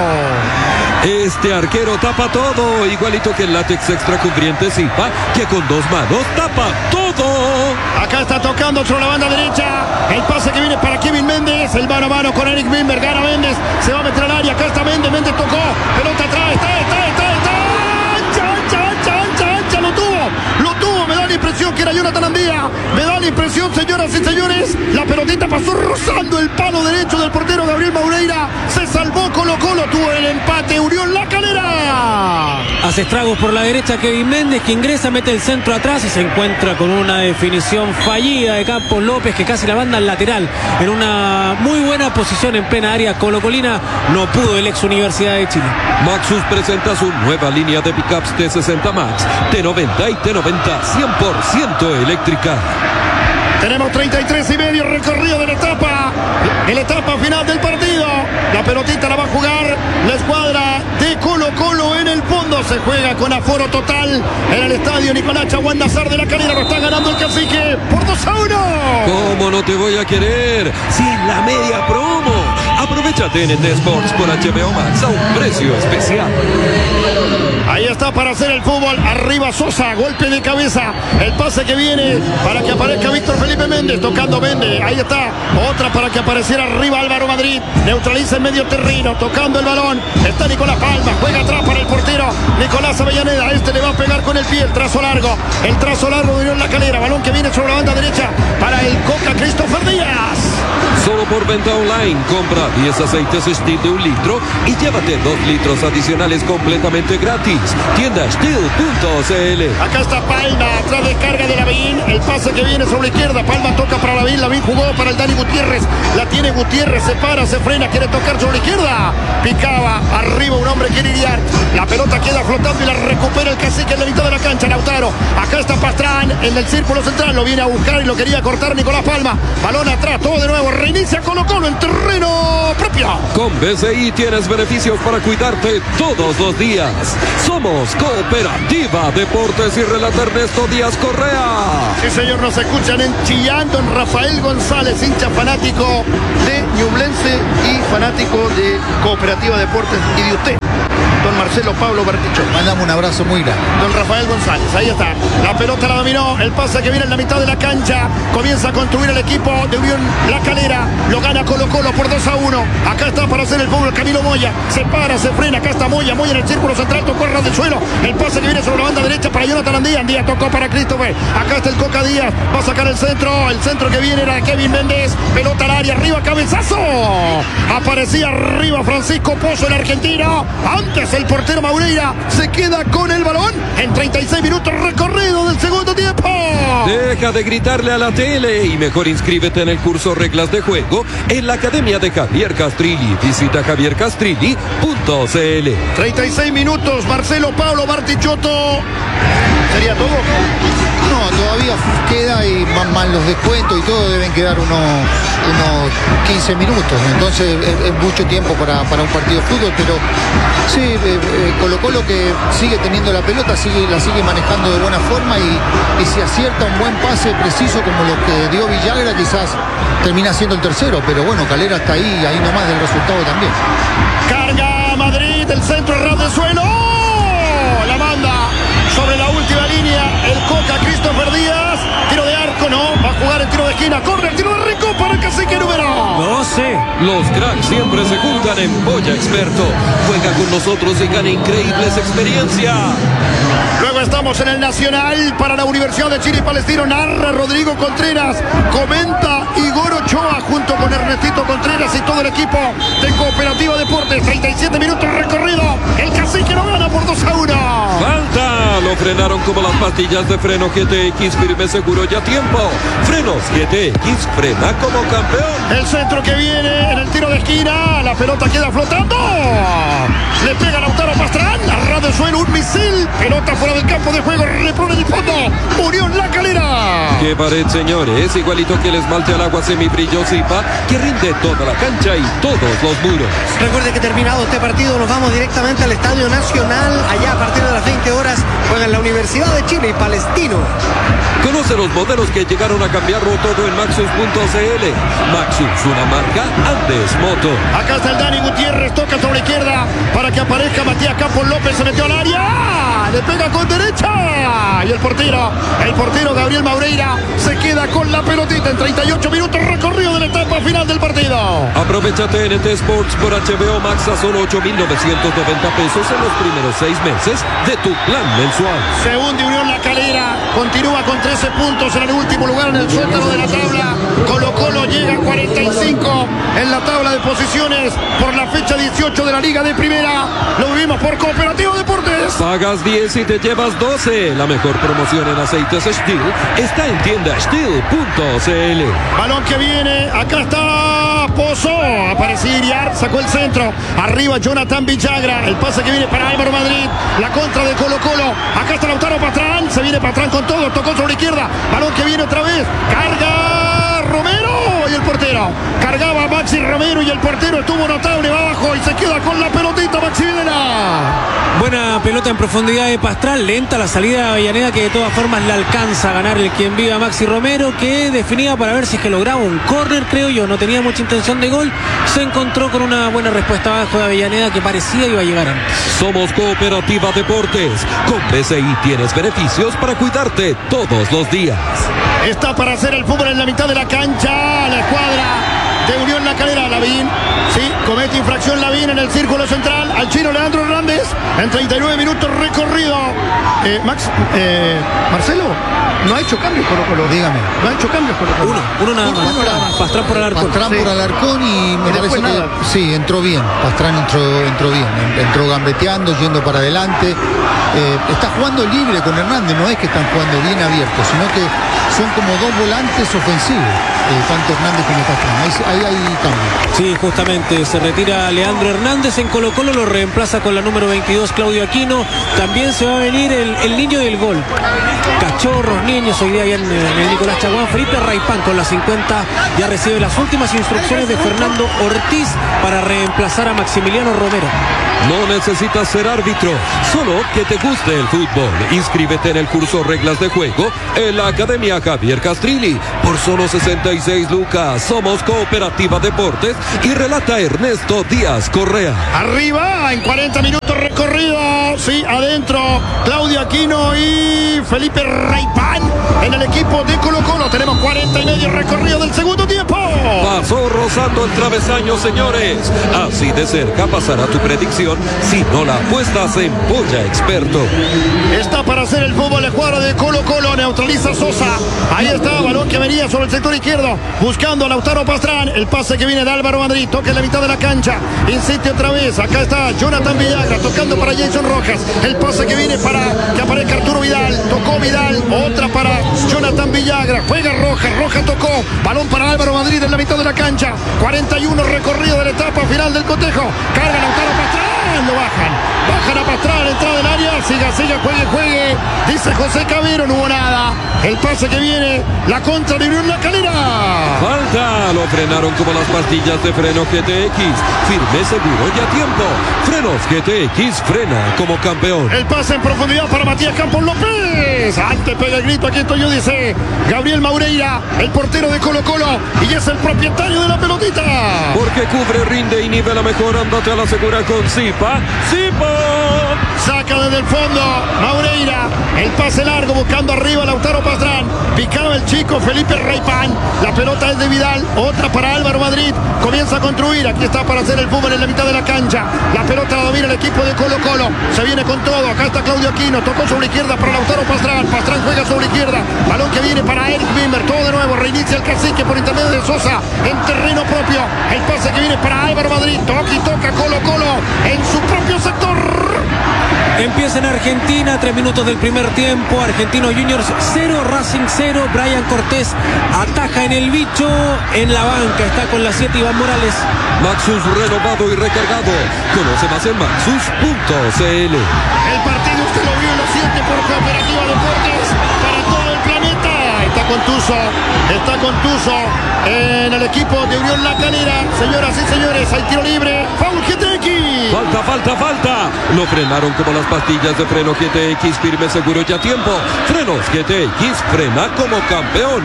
A: Este arquero tapa todo, igualito que el látex extra cubriente Zipa, que con 2 manos tapa todo.
B: Acá está tocando sobre la banda derecha. El pase que viene para Kevin Méndez. El mano a mano con Eric Wimber. Gana Méndez. Se va a meter al área. Acá está Méndez. Méndez tocó. Pelota atrás. Está. Ancha. Lo tuvo. Me da la impresión que era Jonathan Andía. Me da la impresión, señoras y señores. La pelotita pasó rozando el palo derecho del portero Gabriel Maureira. Se salvó Colo Colo. Tuvo el empate Unión La Calera.
E: Hace estragos por la derecha Kevin Méndez, que ingresa, mete el centro atrás y se encuentra con una definición fallida de Campos López, que casi la banda al lateral. En una muy buena posición en plena área colocolina. No pudo el ex Universidad de Chile.
A: Maxus presenta su nueva línea de pickups T60 Max, T90 y T90 100% eléctrica.
B: Tenemos 33 y medio recorrido de la etapa. En la etapa final del partido. La pelotita la va a jugar la escuadra de Colo Colo en el fondo. Se juega con aforo total en el estadio Nicolás Chaguán Nazar de La Calera. Lo está ganando el Cacique por 2-1.
A: ¿Cómo no te voy a querer? Si en la media promo. Aprovechate en Sports por HBO Max a un precio especial.
B: Ahí está para hacer el fútbol. Arriba Sosa, golpe de cabeza. El pase que viene para que aparezca Víctor Felipe Méndez. Tocando Méndez. Ahí está. Otra para que apareciera arriba Álvaro Madrid. Neutraliza en medio terreno. Tocando el balón. Está Nicolás Palma. Juega atrás para el portero Nicolás Avellaneda. Este le va a pegar con el pie. El trazo largo. El trazo largo de Unión La Calera. Balón que viene sobre la banda derecha para el Coca Christopher Díaz.
A: Solo por venta online, compra 10 aceites Steel de 1 litro y llévate 2 litros adicionales completamente gratis. Tienda Steel.cl.
B: Acá está Palma, atrás de carga de Lavín. El pase que viene sobre la izquierda. Palma toca para Lavín. Lavín jugó para el Dani Gutiérrez. La tiene Gutiérrez, se para, se frena, quiere tocar sobre la izquierda. Picaba, arriba un hombre quiere guiar. La pelota queda flotando y la recupera el Cacique en la mitad de la cancha. Lautaro. Acá está Pastrán en el círculo central. Lo viene a buscar y lo quería cortar Nicolás Palma. Balón atrás, todo de nuevo. Reinicia Colo-Colo en terreno propio.
A: Con BCI tienes beneficios para cuidarte todos los días. Somos Cooperativa Deportes y relata Ernesto Díaz Correa.
B: Sí, señor, nos escuchan en Chillán, don Rafael González, hincha fanático de Ñublense y fanático de Cooperativa Deportes y de usted, don Marcelo Pablo Bartichotto.
D: Mandamos un abrazo muy grande.
B: Don Rafael González, ahí está. La pelota la dominó, el pase que viene en la mitad de la cancha. Comienza a construir el equipo de Unión La Calera. Lo gana Colo-Colo por 2-1. Acá está para hacer el fútbol Camilo Moya. Se para, se frena, acá está Moya. Moya en el círculo central, tocó el ras del suelo. El pase que viene sobre la banda derecha para Jonathan Andía. Andía tocó para Christopher. Acá está el Coca Díaz. Va a sacar el centro. El centro que viene era de Kevin Méndez. Pelota al área, arriba, cabezazo. Aparecía arriba Francisco Pozo, el argentino. Antes el portero Maureira se queda con el balón en 36 minutos recorrido del segundo tiempo.
A: Deja de gritarle a la tele y mejor inscríbete en el curso Reglas de Juego en la Academia de Javier Castrilli. Visita javiercastrilli.cl.
B: 36 minutos, Marcelo Pablo Bartichotto. ¿Sería todo?
D: No, todavía queda y más los descuentos y todo deben quedar unos 15 minutos. Entonces es mucho tiempo para un partido de fútbol, pero sí, Colo-Colo que sigue teniendo la pelota, la sigue manejando de buena forma y si acierta un buen pase preciso como lo que dio Villagra, quizás termina siendo el tercero, pero bueno, Calera está ahí nomás del resultado también.
B: Carga Madrid, el centro ras del suelo. La manda sobre la última línea el Coca Christopher Díaz. Tiro de arco, no, va a jugar el tiro de esquina, corre el tiro de rico para el Cacique número
E: 12.
A: Los cracks siempre se juntan en Boya Experto. Juega con nosotros y gana increíbles experiencias.
B: Luego estamos en el Nacional para la Universidad de Chile y Palestino. Narra Rodrigo Contreras, comenta Igor Ochoa junto con Ernestito Contreras y todo el equipo de Cooperativa Deportes. 37 minutos recorrido, el Cacique no gana por 2-1.
A: Falta, lo frenaron como las pastillas de freno GTX, firme, seguro y a tiempo. Frenos GTX, frena como campeón.
B: El centro que viene en el tiro de esquina, la pelota queda flotando. Le pega Lautaro Pastrán, a ras del suelo un misil, pelota fuera del campo de juego, repone el fondo, Unión La Calera.
A: Qué pared, señores, igualito que el esmalte al agua semibrillosa que rinde toda la cancha y todos los muros.
C: Recuerde que terminado este partido nos vamos directamente al Estadio Nacional. Allá a partir de las 20 horas juegan la Universidad de Chile y Palestino.
A: Conoce los modelos que llegaron a cambiarlo todo en Maxus.cl. Maxus, una marca Andes Moto.
B: Acá está el Dani Gutiérrez, toca sobre la izquierda para que aparezca Matías Campos López, se metió al área, le pega con derecha y el portero Gabriel Maureira se queda con la pelotita en 38 minutos recorrido de la etapa final del partido.
A: Aprovecha TNT Sports por HBO Max a solo 8.990 pesos en los primeros 6 meses de tu plan mensual.
B: Segunda Unión La Calera, continúa con 13 puntos en el último lugar en el sótano de la tabla. Colo-Colo llega a 45 en la tabla de posiciones por la fecha 18 de la Liga de Primera. Lo vivimos por Cooperativa Deportes.
A: Pagas 10 y te llevas 12. La mejor promoción en aceites Steel está en tienda Steel.cl.
B: Balón que viene, acá está Pozo, apareció Iriar, sacó el centro, arriba Jonathan Villagra, el pase que viene para Álvaro Madrid, la contra de Colo-Colo, acá está Lautaro Pastrán, se viene Pastrán con todo, tocó sobre la izquierda, balón que viene otra vez, carga Romero y el portero, cargaba Maxi Romero y el portero estuvo notable, va abajo y se queda con la pelotita Maxi Videla.
E: Buena pelota en profundidad de Pastrán, lenta la salida de Avellaneda que de todas formas la alcanza a ganar el quien viva Maxi Romero, que definía para ver si es que lograba un córner, creo yo, no tenía mucha intención de gol, se encontró con una buena respuesta abajo de Avellaneda que parecía iba a llegar antes.
A: Somos Cooperativa Deportes, con BCI tienes beneficios para cuidarte todos los días.
B: Está para hacer el fútbol en la mitad de la cancha, la escuadra de Unión La Calera. Lavín, sí, comete infracción Lavín en el círculo central, al chino Leandro Hernández, En 39 minutos recorrido. Marcelo, no ha hecho cambios Colo-Colo.
D: Dígame.
B: No ha hecho cambios Colo-Colo.
E: Uno nada más. Pastrán por Alarcón.
D: Pastrán por Alarcón y me parece
B: nada.
D: que sí, entró bien. Pastrán entró bien. Entró gambeteando, yendo para adelante. Está jugando libre con Hernández. No es que están jugando bien abiertos, sino que son como dos volantes ofensivos. Tanto Hernández como Pastrán. Ahí hay cambio.
E: Sí, justamente. Se retira Leandro Hernández en Colo-Colo. Lo reemplaza con la número 22, Claudio Aquino. También se va a venir el niño del gol. Cachorros, niños, hoy día ya en el Nicolás Chaguán. Felipe Raipán con la 50 ya recibe las últimas instrucciones de Fernando Ortiz para reemplazar a Maximiliano Romero.
A: No necesitas ser árbitro, solo que te guste el fútbol. Inscríbete en el curso Reglas de Juego en la Academia Javier Castrilli. Por solo 66 lucas, somos Cooperativa Deportes y relata Ernesto Díaz Correa.
B: Arriba, en 40 minutos recorrido. Sí, adentro, Claudio Aquino y Felipe Raipán en el equipo de Colo-Colo. Tenemos 40 y medio recorrido del segundo tiempo.
A: Pasó rozando el travesaño, señores. Así de cerca pasará tu predicción si no la apuestas en Polla Experto.
B: Está para hacer el fútbol de cuadra de Colo-Colo. Neutraliza Sosa. Ahí está, balón que venía sobre el sector izquierdo. Buscando a Lautaro Pastrán. El pase que viene de Álvaro Madrid. Toca en la mitad de la cancha. Insiste otra vez. Acá está Jonathan Villagra. Tocando para Jason Rojas. El pase que viene para que aparezca Arturo Vidal. Tocó Vidal. Otra para Jonathan Villagra. Juega Rojas. Rojas tocó. Balón para Álvaro Madrid en la mitad de la cancha. 41 recorrido de la etapa final del cotejo. Carga Lautaro Pastrán. Lo bajan a Pastrán, entrada del área, siga, juegue, dice José Cabero, no hubo nada, el pase que viene, la contra de Unión La Calera.
A: Falta, lo frenaron como las pastillas de freno GTX, firme, seguro y a tiempo. Frenos GTX, frena como campeón.
B: El pase en profundidad para Matías Campos López, antes pega el grito, aquí estoy yo, dice Gabriel Maureira, el portero de Colo-Colo, y es el propietario de la pelotita.
A: Porque cubre, rinde y nivela mejor, andate a la segura con Zipa.
B: Saca desde el fondo Maureira, el pase largo buscando arriba Lautaro Pastrán, picaba el chico Felipe Raipán, la pelota es de Vidal, otra para Álvaro Madrid, comienza a construir, aquí está para hacer el fútbol en la mitad de la cancha, la pelota la domina el equipo de Colo-Colo, se viene con todo, acá está Claudio Aquino, tocó sobre la izquierda para Lautaro Pastrán, Pastrán juega sobre la izquierda, balón que viene para Eric Wimmer, todo de nuevo, reinicia el cacique por intermedio de Sosa, en terreno propio, el pase que viene para Álvaro Madrid, toca y toca Colo-Colo en su propio sector.
E: Empieza en Argentina, 3 minutos del primer tiempo. Argentinos Juniors 0, Racing 0. Brian Cortés ataja en el bicho. En la banca está con la 7 Iván Morales.
A: Maxus renovado y recargado. Conoce más en maxus.cl.
B: El partido usted lo vio, lo siente por Cooperativa Deportes para todo el planeta. Está Contuso en el equipo de Unión La Calera. Señoras y señores, hay tiro libre. Foul GTX.
A: Falta. Lo frenaron como las pastillas de freno GTX, firme, seguro y a tiempo. Frenos GTX, frena como campeón.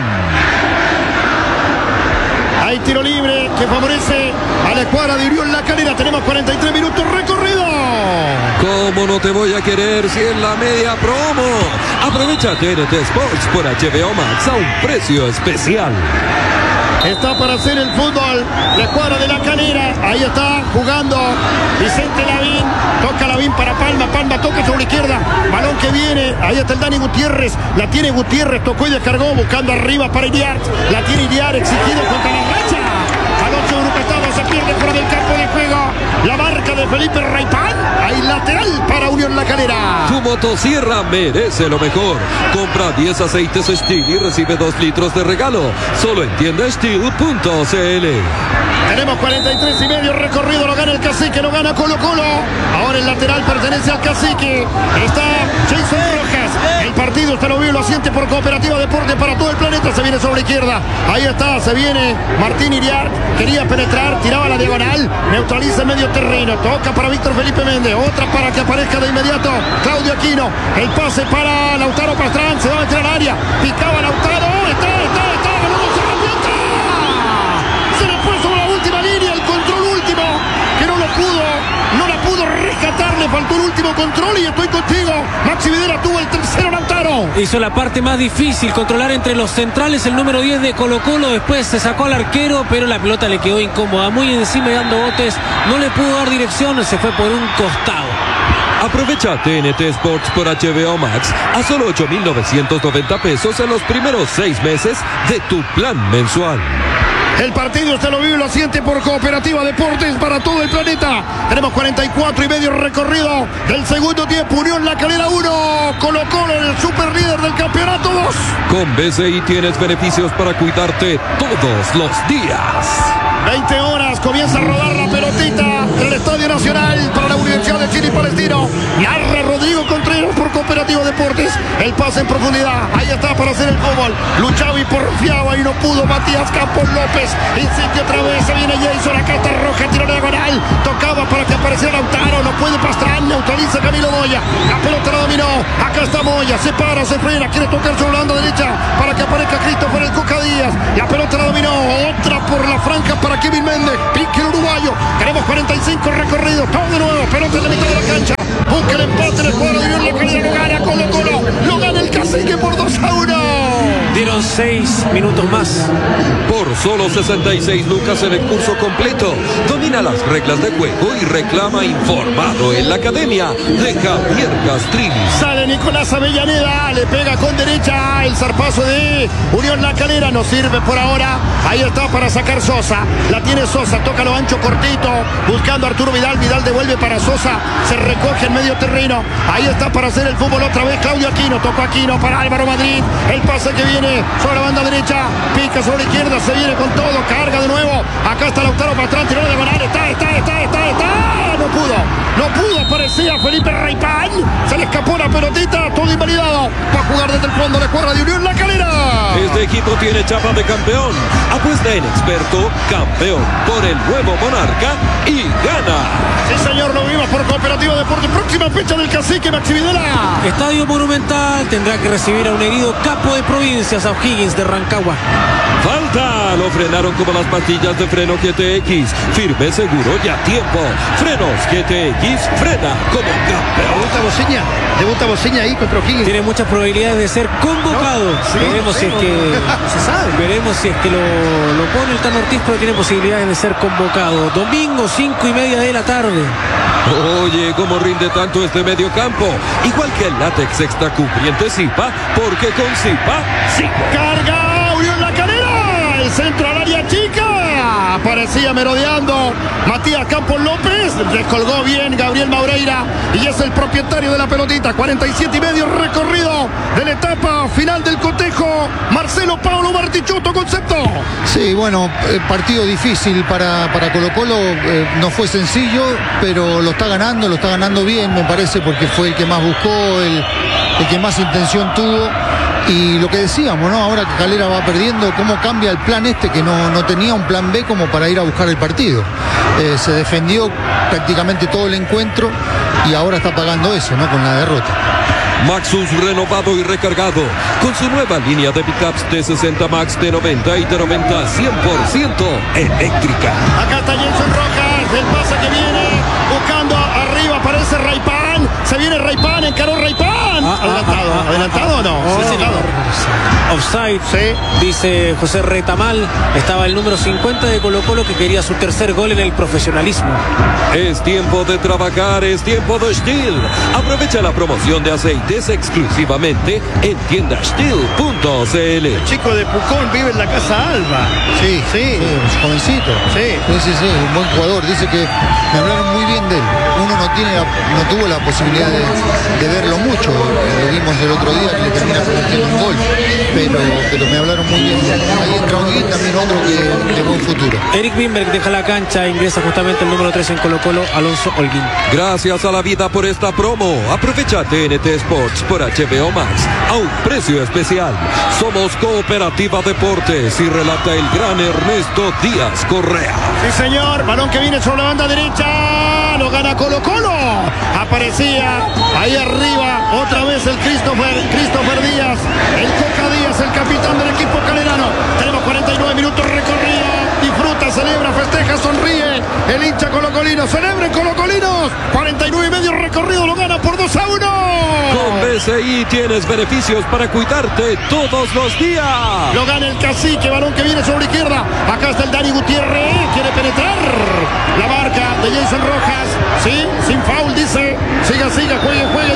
B: Hay tiro libre que favorece a la escuadra de Unión La Calera. Tenemos 43 minutos recorrido.
A: ¿Cómo no te voy a querer si en la media promo? Aprovecha TNT Sports por HBO Max a un precio especial.
B: Está para hacer el fútbol la escuadra de La Calera. Ahí está jugando Vicente Lavín. Toca Lavín para Palma. Palma toca sobre la izquierda. Balón que viene. Ahí está el Dani Gutiérrez. La tiene Gutiérrez. Tocó y descargó. Buscando arriba para Iriar. La tiene Iriar. Exigido contra la racha. Balón sobrepassado. Se pierde fuera del campo de juego. La marca de Felipe Raipán. Hay lateral para Unión La Calera.
A: Tu motosierra merece lo mejor. Compra 10 aceites Steel y recibe 2 litros de regalo. Solo en tiendasteel.cl.
B: Tenemos 43 y medio recorrido. Lo gana el Cacique, lo gana Colo-Colo. Ahora el lateral pertenece al Cacique. Está Jason Rojas. El partido usted lo vio, lo siente por Cooperativa Deportes para todo el planeta. Se viene sobre la izquierda. Ahí está, se viene Martín Iriar. Quería penetrar, tiraba la diagonal. Neutraliza en medio terreno. Toca para Víctor Felipe Méndez. Otra para que aparezca de inmediato Claudio Aquino. El pase para Lautaro Pastrán. Se va a meter al área. Picaba Lautaro. Está. Se le fue sobre la última línea. El control último. Que no la pudo rescatar. Le faltó el último control y estoy contigo. Maxi Videla tuvo el tercero Lautaro.
E: Hizo la parte más difícil, controlar entre los centrales el número 10 de Colo-Colo. Después se sacó al arquero, pero la pelota le quedó incómoda. Muy encima y dando botes. No le pudo dar dirección. Se fue por un costado.
A: Aprovecha TNT Sports por HBO Max a solo 8,990 pesos en los primeros 6 meses de tu plan mensual.
B: El partido usted lo vive y lo siente por Cooperativa Deportes para todo el planeta. Tenemos 44 y medio recorrido del segundo tiempo. Unión La Calera 1, Colo-Colo, el super líder del campeonato 2.
A: Con BCI tienes beneficios para cuidarte todos los días.
B: 20 horas, comienza a rodar la pelotita en el Estadio Nacional para la Universidad de Chile y Palestino. Narra Rodrigo Contreras por Cooperativa Deportes. El pase en profundidad, ahí está para hacer el fútbol. Luchaba y porfiaba y no pudo Matías Campos López. Insiste otra vez, se viene Jason, acá está Roja, tiro diagonal. Tocaba para que apareciera Lautaro, no puede Pastrán, neutraliza Camilo Moya. La pelota la dominó, acá está Moya, se para, se frena, quiere tocar sobre la banda derecha para que aparezca Christopher el Cuca Díaz. La pelota la dominó, otra por la franja para Kevin Méndez, pique el uruguayo. Tenemos 45 recorridos, todo de nuevo, pelota en la mitad de la cancha. Busca el empate en el cuadro de Unión La Calera, lo gana Colo-Colo, lo gana el Cacique por 2-1.
E: Dieron 6 minutos más.
A: Por solo 66 lucas en el curso completo. Domina las reglas de juego y reclama informado en la academia de Javier Castrini.
B: Sale Nicolás Avellaneda, le pega con derecha el zarpazo de Unión La Calera, no sirve por ahora. Ahí está para sacar Sosa, la tiene Sosa, toca lo ancho cortito, buscando a Arturo Vidal, Vidal devuelve para Sosa, se recoge en medio terreno, ahí está para hacer el fútbol otra vez Claudio Aquino, tocó Aquino para Álvaro Madrid, el pase que viene sobre la banda derecha, pica sobre la izquierda, se viene con todo, carga de nuevo, acá está Lautaro Pastrán, tiró de diagonal, no pudo, parecía Felipe Raipán, se le escapó la pelotita, todo invalidado, va a jugar desde el fondo de cuadra de Unión La Calera.
A: Este equipo tiene chapa de campeón, apuesta en experto, campeón por el nuevo Monarca y gana.
B: Sí señor, lo vimos por Cooperativa Deportes, próxima fecha del Cacique Maxi Videla.
E: Estadio Monumental tendrá que recibir a un herido capo de provincias, a O'Higgins de Rancagua.
A: Falta, lo frenaron como las pastillas de freno GTX, firme, seguro y a tiempo. Frenos GTX, frena como campeón.
B: Debuta Bociña ahí contra O'Higgins.
E: Tiene muchas probabilidades de ser convocado. Veremos si es que lo pone el Tano Ortiz, pero tiene posibilidades de ser convocado. Domingo, 5:30 de la tarde.
A: Oye, cómo rinde tanto este medio campo. Igual que el látex extra cubriente Zipa, porque con Zipa, sí.
B: Carga Unión La Calera, el centro al área chica. Aparecía merodeando Matías Campos López, descolgó bien Gabriel Maureira y es el propietario de la pelotita. 47 y medio recorrido de la etapa final del cotejo. Marcelo Paulo Martichotto, concepto.
D: Sí, bueno, partido difícil para Colo-Colo, no fue sencillo, pero lo está ganando bien, me parece, porque fue el que más buscó, el que más intención tuvo. Y lo que decíamos, ¿no? Ahora que Calera va perdiendo, ¿cómo cambia el plan que no tenía un plan B como para ir a buscar el partido? Se defendió prácticamente todo el encuentro y ahora está pagando eso, ¿no? Con la derrota.
A: Maxus renovado y recargado con su nueva línea de pickups T60 Max, T90 y T90 100% eléctrica.
B: Acá está Jenson Rojas, el pase que viene buscando arriba, aparece Raipán, se viene Raipán, encaró Raipán. ¿Adelantado o no?
E: Offside,
B: sí.
E: Dice José Retamal. Estaba el número 50 de Colo-Colo que quería su tercer gol en el profesionalismo.
A: Es tiempo de trabajar, es tiempo de Stihl. Aprovecha la promoción de aceites exclusivamente en tienda Stihl.cl.
B: El chico de Pucón vive en la Casa Alba.
D: Sí, un jovencito. Sí, un buen jugador. Dice que me hablaron muy bien de él. Uno no tuvo la posibilidad de verlo mucho. Lo vimos el otro día que le termina convirtiendo un gol. Pero me hablaron muy bien. Ahí entra Holguín, también otro que de buen futuro.
E: Eric Wimberg deja la cancha, ingresa justamente el número 3 en Colo-Colo, Alonso Holguín.
A: Gracias a la vida por esta promo. Aprovecha TNT Sports por HBO Max a un precio especial. Somos Cooperativa Deportes y relata el gran Ernesto Díaz Correa.
B: Sí señor, balón que viene sobre la banda derecha, lo gana Colo-Colo. Aparecía ahí arriba otra vez el Christopher Díaz, el Coca Díaz, el capitán del equipo calerano. Tenemos 49 minutos recorrido. Disfruta, celebra, festeja, sonríe. El hincha colocolino, celebren colocolinos. 49 y medio recorrido, lo gana por 2-1.
A: Con BCI tienes beneficios para cuidarte todos los días.
B: Lo gana el Cacique, balón que viene sobre izquierda. Acá está el Dani Gutiérrez, quiere penetrar. La marca de Jason Rojas, sí, sin foul, dice. Siga,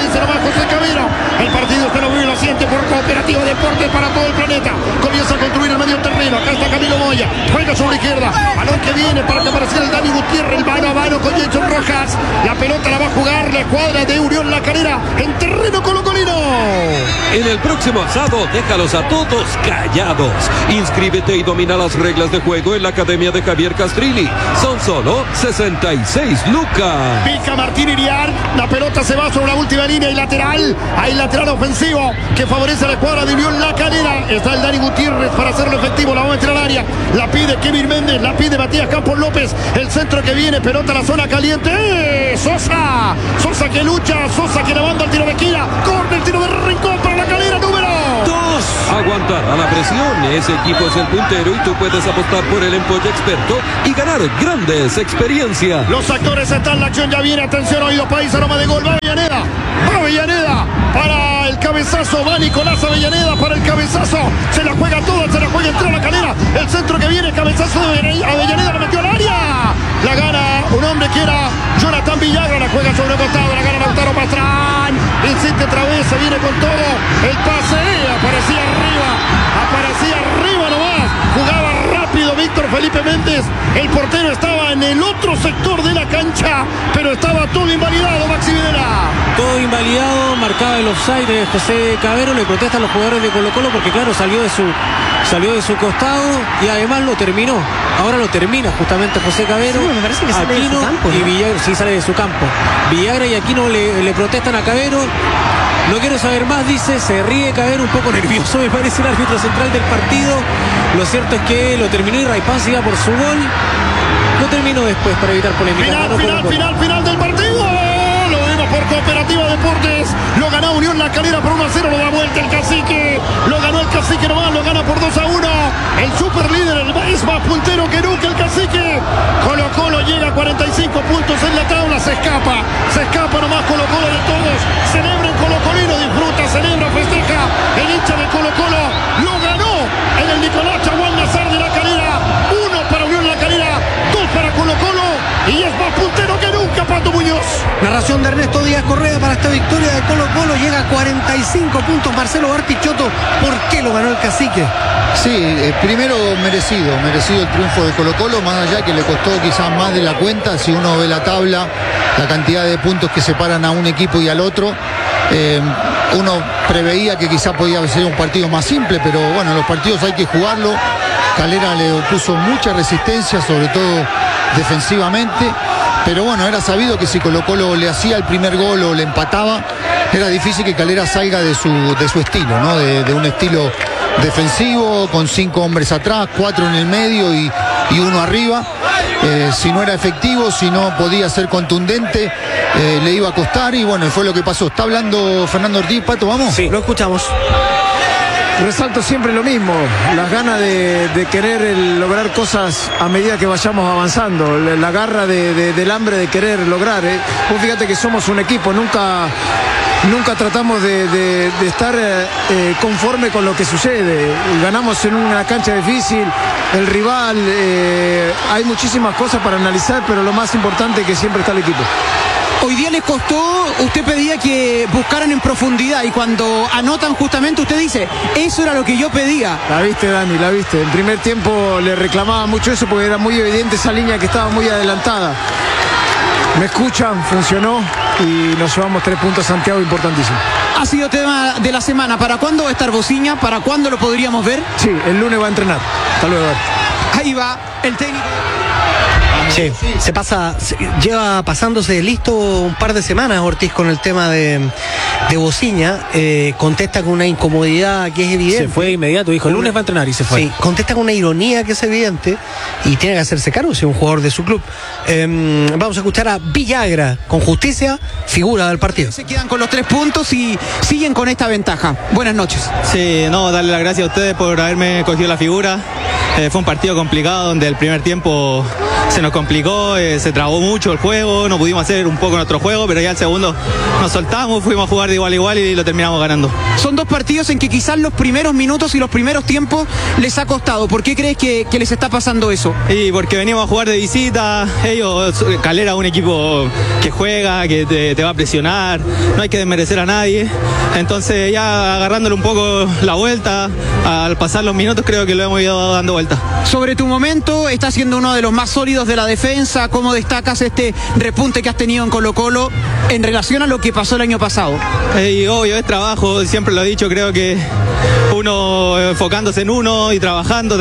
B: dice nomás José Cabero. El partido usted lo vive y lo siente por Cooperativa Deportes para todo el planeta. Comienza a construir el medio terreno. Acá está Camilo Moya. Juega sobre la izquierda. Balón que viene para que apareciera el Dani Gutiérrez. El mano a mano con Jason Rojas. La pelota la va a jugar la escuadra de Unión La Calera en terreno colocolino.
A: En el próximo asado, déjalos a todos callados. Inscríbete y domina las reglas de juego en la Academia de Javier Castrilli. Son solo 66 lucas.
B: Pica Martín Iriar. La pelota se va sobre la última línea y lateral. Hay lateral ofensivo que favorece a la escuadra de Unión La Calera. Está el Dani Gutiérrez para hacerlo efectivo. La va a meter al área. La pide Kevin Méndez. La pide Matías Campos López. El centro que viene. Pelota a la zona caliente. Sosa. Sosa que lucha. Sosa que levanta el tiro de esquina. Corta el tiro de rincón para La Calera. Número 2.
A: Aguantar a la presión. Ese equipo es el puntero y tú puedes apostar por el empolle experto y ganar grandes experiencias.
B: Los actores están, la acción ya viene. Atención, oído país, aroma de gol. Va Avellaneda. Va Avellaneda para el cabezazo. Va Nicolás Avellaneda para el cabezazo. Se la juega toda, se la juega entre La Calera. El centro que viene, cabezazo de Avellaneda, la metió al área. La gana un hombre que era Jonathan Villagra. La juega sobre el costado. La gana Lautaro Pastrán. Insiste otra vez, se viene con todo. El pase aparecía arriba nomás. Jugaba rápido Víctor Felipe Méndez. El portero estaba en el otro sector de la cancha, pero estaba todo invalidado, Maxi Videla.
E: Todo invalidado, marcaba el offside de José Cabero. Le protestan los jugadores de Colo Colo porque claro, salió de su costado y además lo terminó. Ahora lo termina justamente José Cabero.
C: Sí, me parece que sale
E: Aquino
C: de su campo, ¿no?
E: y Villagra, sí, sale de su campo. Villagra y Aquino le protestan a Cabero. No quiero saber más, dice, se ríe Cabero, un poco nervioso, me parece, el árbitro central del partido. Lo cierto es que lo terminó y Raipán se iba por su gol. Lo terminó después para evitar polémica.
B: Final del partido. Lo vemos por Cooperativa Deportes. Lo ganó Unión La Calera por 1-0. Lo da vuelta el Cacique. Lo ganó el Cacique nomás. Lo gana por 2-1. El super líder es más puntero que nunca el Cacique. Colo Colo llega a 45 puntos en la tabla. Se escapa nomás Colo Colo de todos. Celebra en Colo Colino. Disfruta, celebra, festeja. El hincha de Colo Colo lo ganó en el Nicolás Chaguán Nazar de La Calera. 1 para Unión La Calera, 2 para Colo Colo. Y es más puntero que nunca, Pato Muñoz.
C: Narración de Ernesto Díaz Correa para esta victoria de Colo Colo. Llega a 45 puntos Marcelo Bartichotto. ¿Por qué lo ganó el Cacique?
D: Sí, primero merecido el triunfo de Colo Colo, más allá que le costó quizás más de la cuenta. Si uno ve la tabla, la cantidad de puntos que separan a un equipo y al otro, uno preveía que quizás podía ser un partido más simple, pero bueno, los partidos hay que jugarlo. Calera le opuso mucha resistencia, sobre todo defensivamente, pero bueno, era sabido que si Colo Colo le hacía el primer gol o le empataba, era difícil que Calera salga de su estilo, ¿no? De un estilo defensivo, con 5 hombres atrás, 4 en el medio y 1 arriba. Si no era efectivo, si no podía ser contundente, le iba a costar y bueno, fue lo que pasó. ¿Está hablando Fernando Ortiz, Pato? ¿Vamos?
C: Sí, lo escuchamos.
G: Resalto siempre lo mismo, las ganas de querer lograr cosas a medida que vayamos avanzando, la garra del hambre de querer lograr. Vos fíjate que somos un equipo, nunca tratamos de estar conforme con lo que sucede. Ganamos en una cancha difícil, el rival, hay muchísimas cosas para analizar, pero lo más importante es que siempre está el equipo.
H: Hoy día les costó, usted pedía que buscaran en profundidad y cuando anotan justamente usted dice, eso era lo que yo pedía.
G: La viste, Dani, la viste. En primer tiempo le reclamaba mucho eso porque era muy evidente esa línea que estaba muy adelantada. Me escuchan, funcionó y nos llevamos 3 puntos a Santiago, importantísimo.
H: Ha sido tema de la semana. ¿Para cuándo va a estar Bociña? ¿Para cuándo lo podríamos ver?
G: Sí, el lunes va a entrenar. Hasta luego.
H: Ahí va el técnico.
C: Sí, lleva pasándose listo un par de semanas Ortiz con el tema de Bociña. Contesta con una incomodidad que es evidente.
E: Se fue de inmediato, dijo, el lunes va a entrenar y se fue.
C: Sí, contesta con una ironía que es evidente y tiene que hacerse cargo si es un jugador de su club. Vamos a escuchar a Villagra, con justicia, figura del partido.
H: Se quedan con los 3 puntos y siguen con esta ventaja. Buenas noches.
I: Sí, darle las gracias a ustedes por haberme cogido la figura. Fue un partido complicado donde el primer tiempo se nos complicó, se trabó mucho el juego, no pudimos hacer un poco nuestro juego, pero ya el segundo nos soltamos, fuimos a jugar de igual a igual y lo terminamos ganando.
H: Son dos partidos en que quizás los primeros minutos y los primeros tiempos les ha costado. ¿Por qué crees que les está pasando eso?
I: Y porque venimos a jugar de visita, Calera es un equipo que juega, que te va a presionar, no hay que desmerecer a nadie, entonces ya agarrándole un poco la vuelta, al pasar los minutos creo que lo hemos ido dando vuelta.
H: Sobre tu momento, estás siendo uno de los más sólidos de la defensa. ¿Cómo destacas este repunte que has tenido en Colo-Colo en relación a lo que pasó el año pasado?
I: Y obvio, es trabajo, siempre lo he dicho, creo que uno enfocándose en uno y trabajando,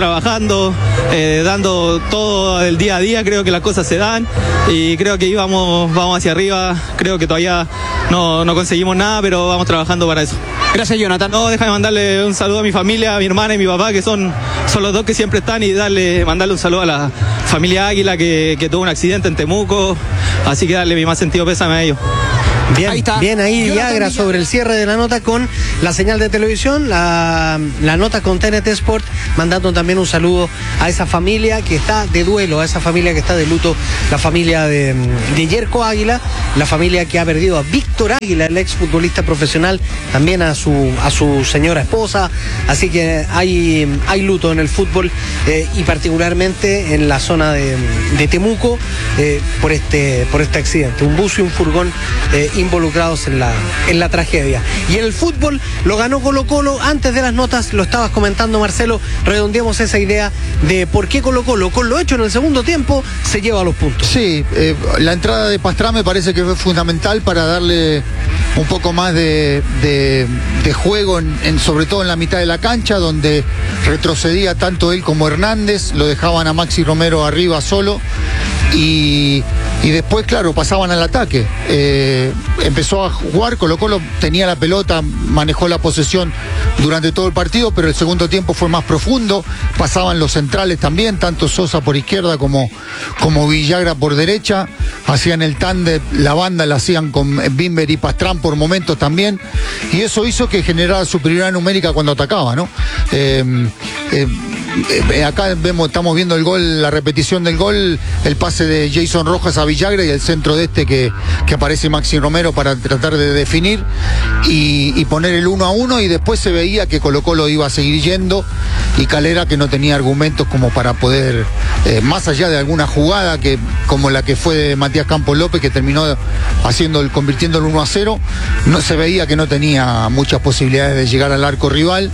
I: dando todo el día a día, creo que las cosas se dan y creo que vamos hacia arriba, creo que todavía no conseguimos nada, pero vamos trabajando para eso.
H: Gracias, Jonathan.
I: No, déjame mandarle un saludo a mi familia, a mi hermana y mi papá, que son los dos que siempre están, y mandarle un saludo a la familia Águila que tuvo un accidente en Temuco, así que darle mi más sentido pésame a ellos.
C: Bien, bien ahí Villagra sobre el cierre de la nota con la señal de televisión, la nota con TNT Sport, mandando también un saludo a esa familia que está de duelo, a esa familia que está de luto, la familia de Yerko Águila, la familia que ha perdido a Víctor Águila, el exfutbolista profesional, también a su señora esposa, así que hay luto en el fútbol y particularmente en la zona de Temuco por este accidente, un bus y un furgón involucrados en la tragedia. Y en el fútbol lo ganó Colo-Colo. Antes de las notas lo estabas comentando, Marcelo, redondeamos esa idea de por qué Colo-Colo, con lo hecho en el segundo tiempo, se lleva los puntos.
D: Sí, la entrada de Pastrana me parece que fue fundamental para darle un poco más de juego, sobre todo en la mitad de la cancha, donde retrocedía tanto él como Hernández, lo dejaban a Maxi Romero arriba solo y después, claro, pasaban al ataque. Empezó a jugar, Colo-Colo tenía la pelota, manejó la posesión durante todo el partido, pero el segundo tiempo fue más profundo, pasaban los centrales también, tanto Sosa por izquierda como Villagra por derecha, hacían el tándem, la banda la hacían con Bimber y Pastrán por momentos también, y eso hizo que generara superioridad numérica cuando atacaba, ¿no? Acá estamos viendo el gol, la repetición del gol, el pase de Jason Rojas a Villagra y el centro de que aparece Maxi Romero para tratar de definir y poner el 1-1, y después se veía que Colo-Colo iba a seguir yendo y Calera, que no tenía argumentos como para poder, más allá de alguna jugada como la que fue de Matías Campos López, que terminó convirtiendo el 1-0, no se veía que no tenía muchas posibilidades de llegar al arco rival,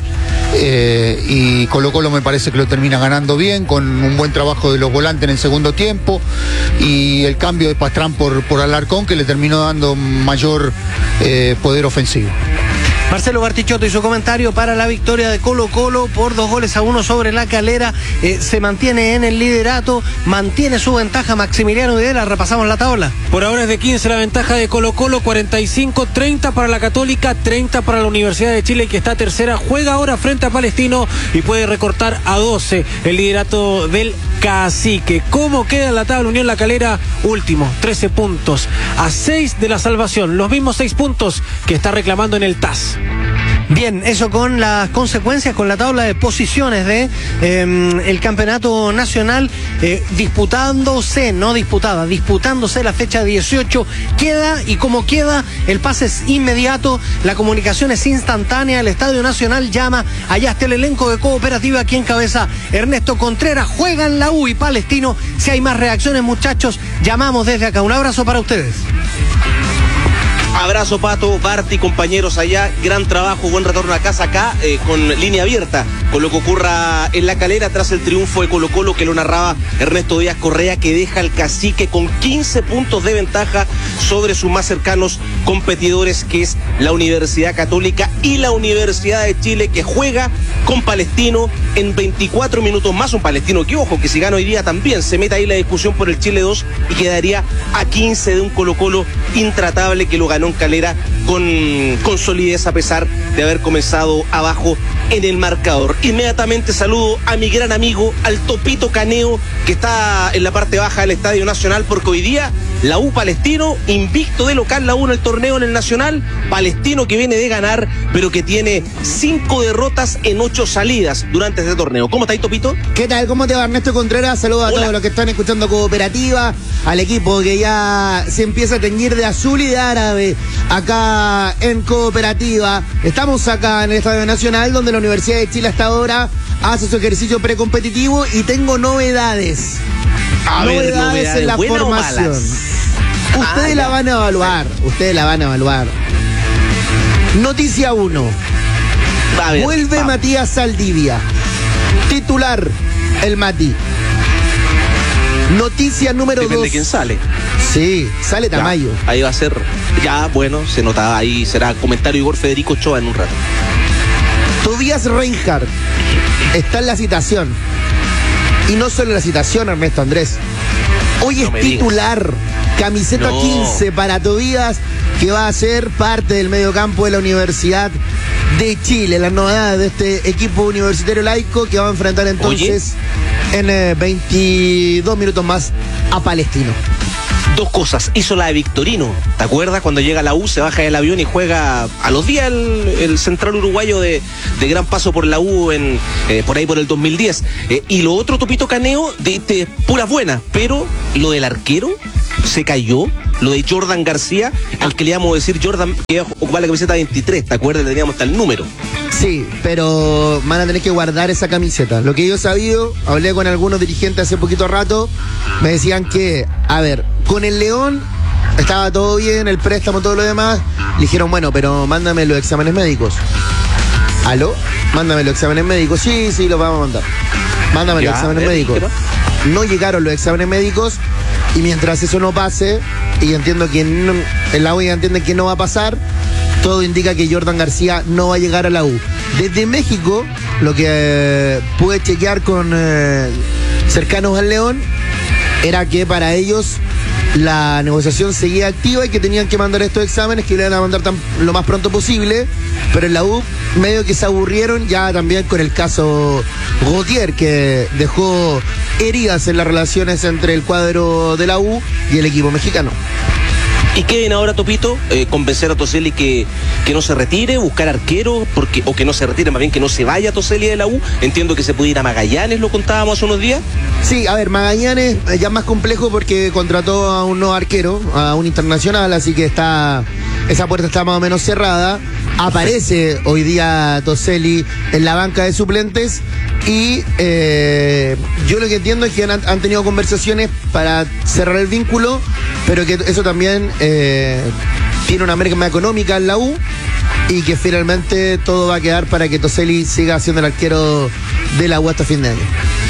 D: y Colo-Colo me parece que lo termina ganando bien, con un buen trabajo de los volantes en el segundo tiempo y el cambio de Pastrán por Alarcón, que le terminó dando mayor poder ofensivo.
C: Marcelo Bartichotto y su comentario para la victoria de Colo-Colo por 2-1 sobre la Calera. Se mantiene en el liderato, mantiene su ventaja Maximiliano Videla. Repasamos la tabla.
E: Por ahora es de 15 la ventaja de Colo-Colo, 45, 30 para la Católica, 30 para la Universidad de Chile, que está tercera. Juega ahora frente a Palestino y puede recortar a 12 el liderato del Cacique. ¿Cómo queda la tabla? Unión La Calera, último, 13 puntos, a 6 de la salvación, los mismos 6 puntos que está reclamando en el TAS.
C: Bien, eso con las consecuencias, con la tabla de posiciones de el campeonato nacional, disputándose la fecha 18. Queda, y como queda, el pase es inmediato, la comunicación es instantánea, el Estadio Nacional llama, allá está el elenco de Cooperativa, aquí encabeza Ernesto Contreras, juegan la U y Palestino. Si hay más reacciones, muchachos, llamamos desde acá. Un abrazo para ustedes.
J: Abrazo, Pato, Barty, compañeros allá, gran trabajo, buen retorno a casa acá, con línea abierta, con lo que ocurra en La Calera tras el triunfo de Colo-Colo, que lo narraba Ernesto Díaz Correa, que deja al Cacique con 15 puntos de ventaja sobre sus más cercanos competidores, que es la Universidad Católica y la Universidad de Chile, que juega con Palestino en 24 minutos más. Un Palestino que, ojo, que si gana hoy día también se mete ahí la discusión por el Chile 2 y quedaría a 15 de un Colo-Colo intratable, que lo ganó en Calera con solidez a pesar de haber comenzado abajo en el marcador. Inmediatamente saludo a mi gran amigo, al Topito Caneo, que está en la parte baja del Estadio Nacional, porque hoy día la U Palestino, invicto de local, la U en el torneo en el Nacional. Palestino que viene de ganar, pero que tiene 5 derrotas en 8 salidas durante este torneo. ¿Cómo está ahí, Topito?
K: ¿Qué tal? ¿Cómo te va, Ernesto Contreras? Saludos a todos los que están escuchando Cooperativa, al equipo que ya se empieza a teñir de azul y de árabe acá en Cooperativa. Estamos acá en el Estadio Nacional, donde la Universidad de Chile hasta ahora hace su ejercicio precompetitivo, y tengo novedades. Novedades en la formación. Ustedes la van a evaluar. Ustedes la van a evaluar. Noticia 1. Vuelve Matías Saldivia. Titular, el Mati. Noticia número 2.
J: Depende de quién sale.
K: Sí, sale Tamayo.
J: Ya, ahí va a ser, ya bueno, se nota, ahí será comentario Igor Federico Ochoa en un rato.
K: Tobias Reinhardt está en la citación. Y no solo en la citación, Ernesto Andrés. Hoy es titular. Camiseta 15 para Tobías, que va a ser parte del mediocampo de la Universidad de Chile. La novedad de este equipo universitario laico, que va a enfrentar entonces en 22 minutos más a Palestino.
J: Dos cosas, hizo la de Victorino, ¿te acuerdas? Cuando llega a la U, se baja del avión y juega a los días el central uruguayo de gran paso por la U por ahí por el 2010. Y lo otro, Topito Caneo, de puras buenas, pero lo del arquero se cayó, lo de Jordan García, al que le íbamos a decir Jordan, que ocupaba la camiseta 23, ¿te acuerdas? Le teníamos hasta el número.
K: Sí, pero van a tener que guardar esa camiseta. Lo que yo he sabido, hablé con algunos dirigentes hace poquito rato, me decían que, a ver, con el León estaba todo bien, el préstamo, todo lo demás. Le dijeron, bueno, pero mándame los exámenes médicos. ¿Aló? Mándame los exámenes médicos. Sí, los vamos a mandar. Mándame los exámenes médicos. No llegaron los exámenes médicos, y mientras eso no pase, y entiendo que en la U entienden que no va a pasar, todo indica que Jordan García no va a llegar a la U. Desde México, lo que pude chequear con cercanos al León, era que para ellos la negociación seguía activa y que tenían que mandar estos exámenes, que le iban a mandar lo más pronto posible, pero en la U medio que se aburrieron ya también con el caso Gautier, que dejó heridas en las relaciones entre el cuadro de la U y el equipo mexicano.
J: ¿Y qué viene ahora, Topito? Convencer a Toselli que no se retire, buscar arquero, o que no se retire, más bien que no se vaya a Toselli de la U. Entiendo que se puede ir a Magallanes, lo contábamos hace unos días.
K: Sí, a ver, Magallanes ya más complejo porque contrató a un nuevo arquero, a un internacional, así que esa puerta está más o menos cerrada. Aparece hoy día Toselli en la banca de suplentes, y yo lo que entiendo es que han tenido conversaciones para cerrar el vínculo, pero que eso también tiene una merma económica en la U, y que finalmente todo va a quedar para que Toselli siga siendo el arquero de la U hasta fin de año.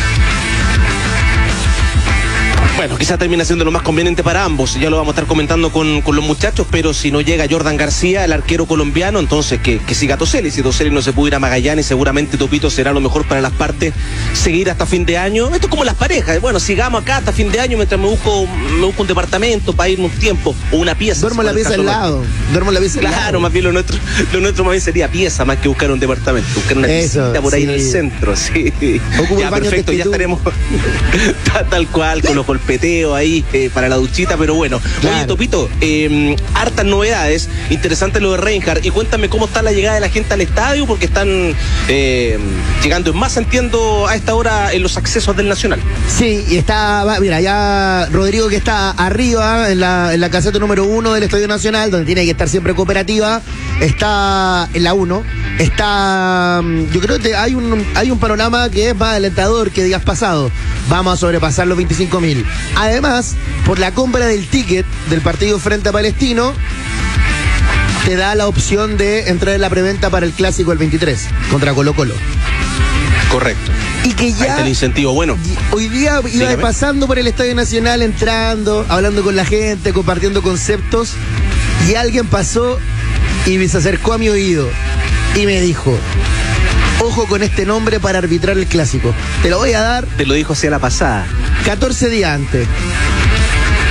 J: Bueno, quizás termina siendo lo más conveniente para ambos, ya lo vamos a estar comentando con los muchachos, pero si no llega Jordan García, el arquero colombiano, entonces que siga Toselli. Si Toselli no se puede ir a Magallanes, seguramente, Topito, será lo mejor para las partes seguir hasta fin de año. Esto es como las parejas, bueno, sigamos acá hasta fin de año mientras me busco un departamento para irme un tiempo, o una pieza.
K: Duermo en la pieza al lado.
J: Claro, más bien lo nuestro más bien sería pieza, más que buscar un departamento, buscar una piecita por ahí en el centro, sí. Ya, perfecto, ya estaremos tal cual, con los golpeteo ahí para la duchita, pero bueno. Claro. Oye, Topito, hartas novedades, interesante lo de Reinhardt, y cuéntame cómo está la llegada de la gente al estadio, porque están llegando en masa, entiendo, a esta hora en los accesos del Nacional.
K: Sí, y mira, ya Rodrigo, que está arriba en la caseta número 1 del Estadio Nacional, donde tiene que estar siempre Cooperativa, está en la 1, yo creo que hay un panorama que es más alentador que días pasados. Vamos a sobrepasar los 25.000. Además, por la compra del ticket del partido frente a Palestino, te da la opción de entrar en la preventa para el clásico el 23 contra Colo-Colo.
J: Correcto.
K: Y que ya...
J: Ahí está el incentivo, bueno.
K: Hoy día iba pasando por el Estadio Nacional, entrando, hablando con la gente, compartiendo conceptos, y alguien pasó y se acercó a mi oído y me dijo: ojo con este nombre para arbitrar el clásico. Te lo voy a dar.
J: Te lo dijo hacia la pasada.
K: 14 días antes.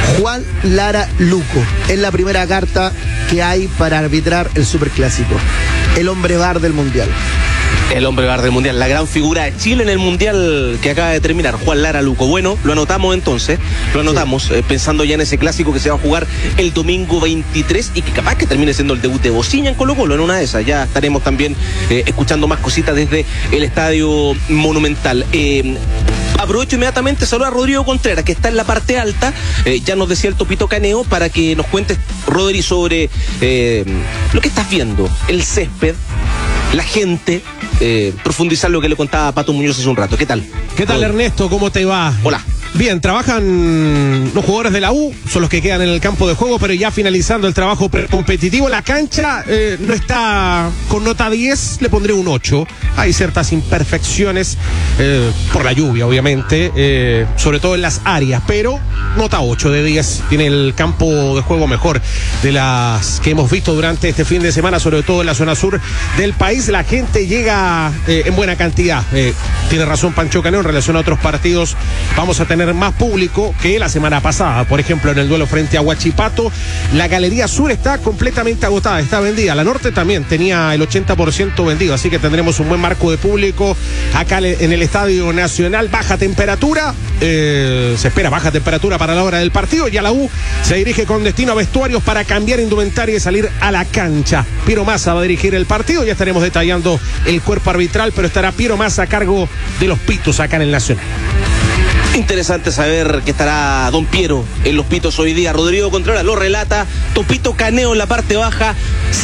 K: Juan Lara Luco. Es la primera carta que hay para arbitrar el Superclásico. El hombre bar del Mundial.
J: El hombre bar del Mundial, la gran figura de Chile en el Mundial que acaba de terminar, Juan Lara Luco. Bueno, lo anotamos entonces, pensando ya en ese clásico que se va a jugar el domingo 23 y que capaz que termine siendo el debut de Bociña en Colo-Colo, en una de esas. Ya estaremos también escuchando más cositas desde el Estadio Monumental. Aprovecho inmediatamente, saludo a Rodrigo Contreras, que está en la parte alta. Ya nos decía el Topito Caneo, para que nos cuentes, Rodri, sobre lo que estás viendo, el césped, la gente, profundizar lo que le contaba a Pato Muñoz hace un rato. ¿Qué tal?
F: ¿Qué tal, Ernesto? ¿Cómo te va?
J: Hola.
F: Bien, trabajan los jugadores de la U, son los que quedan en el campo de juego, pero ya finalizando el trabajo competitivo. La cancha no está con nota 10, le pondré un 8. Hay ciertas imperfecciones por la lluvia, obviamente, sobre todo en las áreas, pero nota 8 de 10. Tiene el campo de juego mejor de las que hemos visto durante este fin de semana, sobre todo en la zona sur del país. La gente llega en buena cantidad. Tiene razón Pancho Caneo, en relación a otros partidos vamos a tener más público que la semana pasada. Por ejemplo, en el duelo frente a Huachipato, la Galería Sur está completamente agotada, está vendida. La Norte también tenía el 80% vendido, así que tendremos un buen marco de público acá en el Estadio Nacional. Baja temperatura, se espera baja temperatura para la hora del partido. Ya la U se dirige con destino a vestuarios para cambiar indumentaria y salir a la cancha. Piero Massa va a dirigir el partido, ya estaremos detallando el cuerpo arbitral, pero estará Piero Massa a cargo de los pitos acá en el Nacional.
J: Interesante saber que estará Don Piero en los pitos hoy día. Rodrigo Contreras lo relata, Topito Caneo en la parte baja.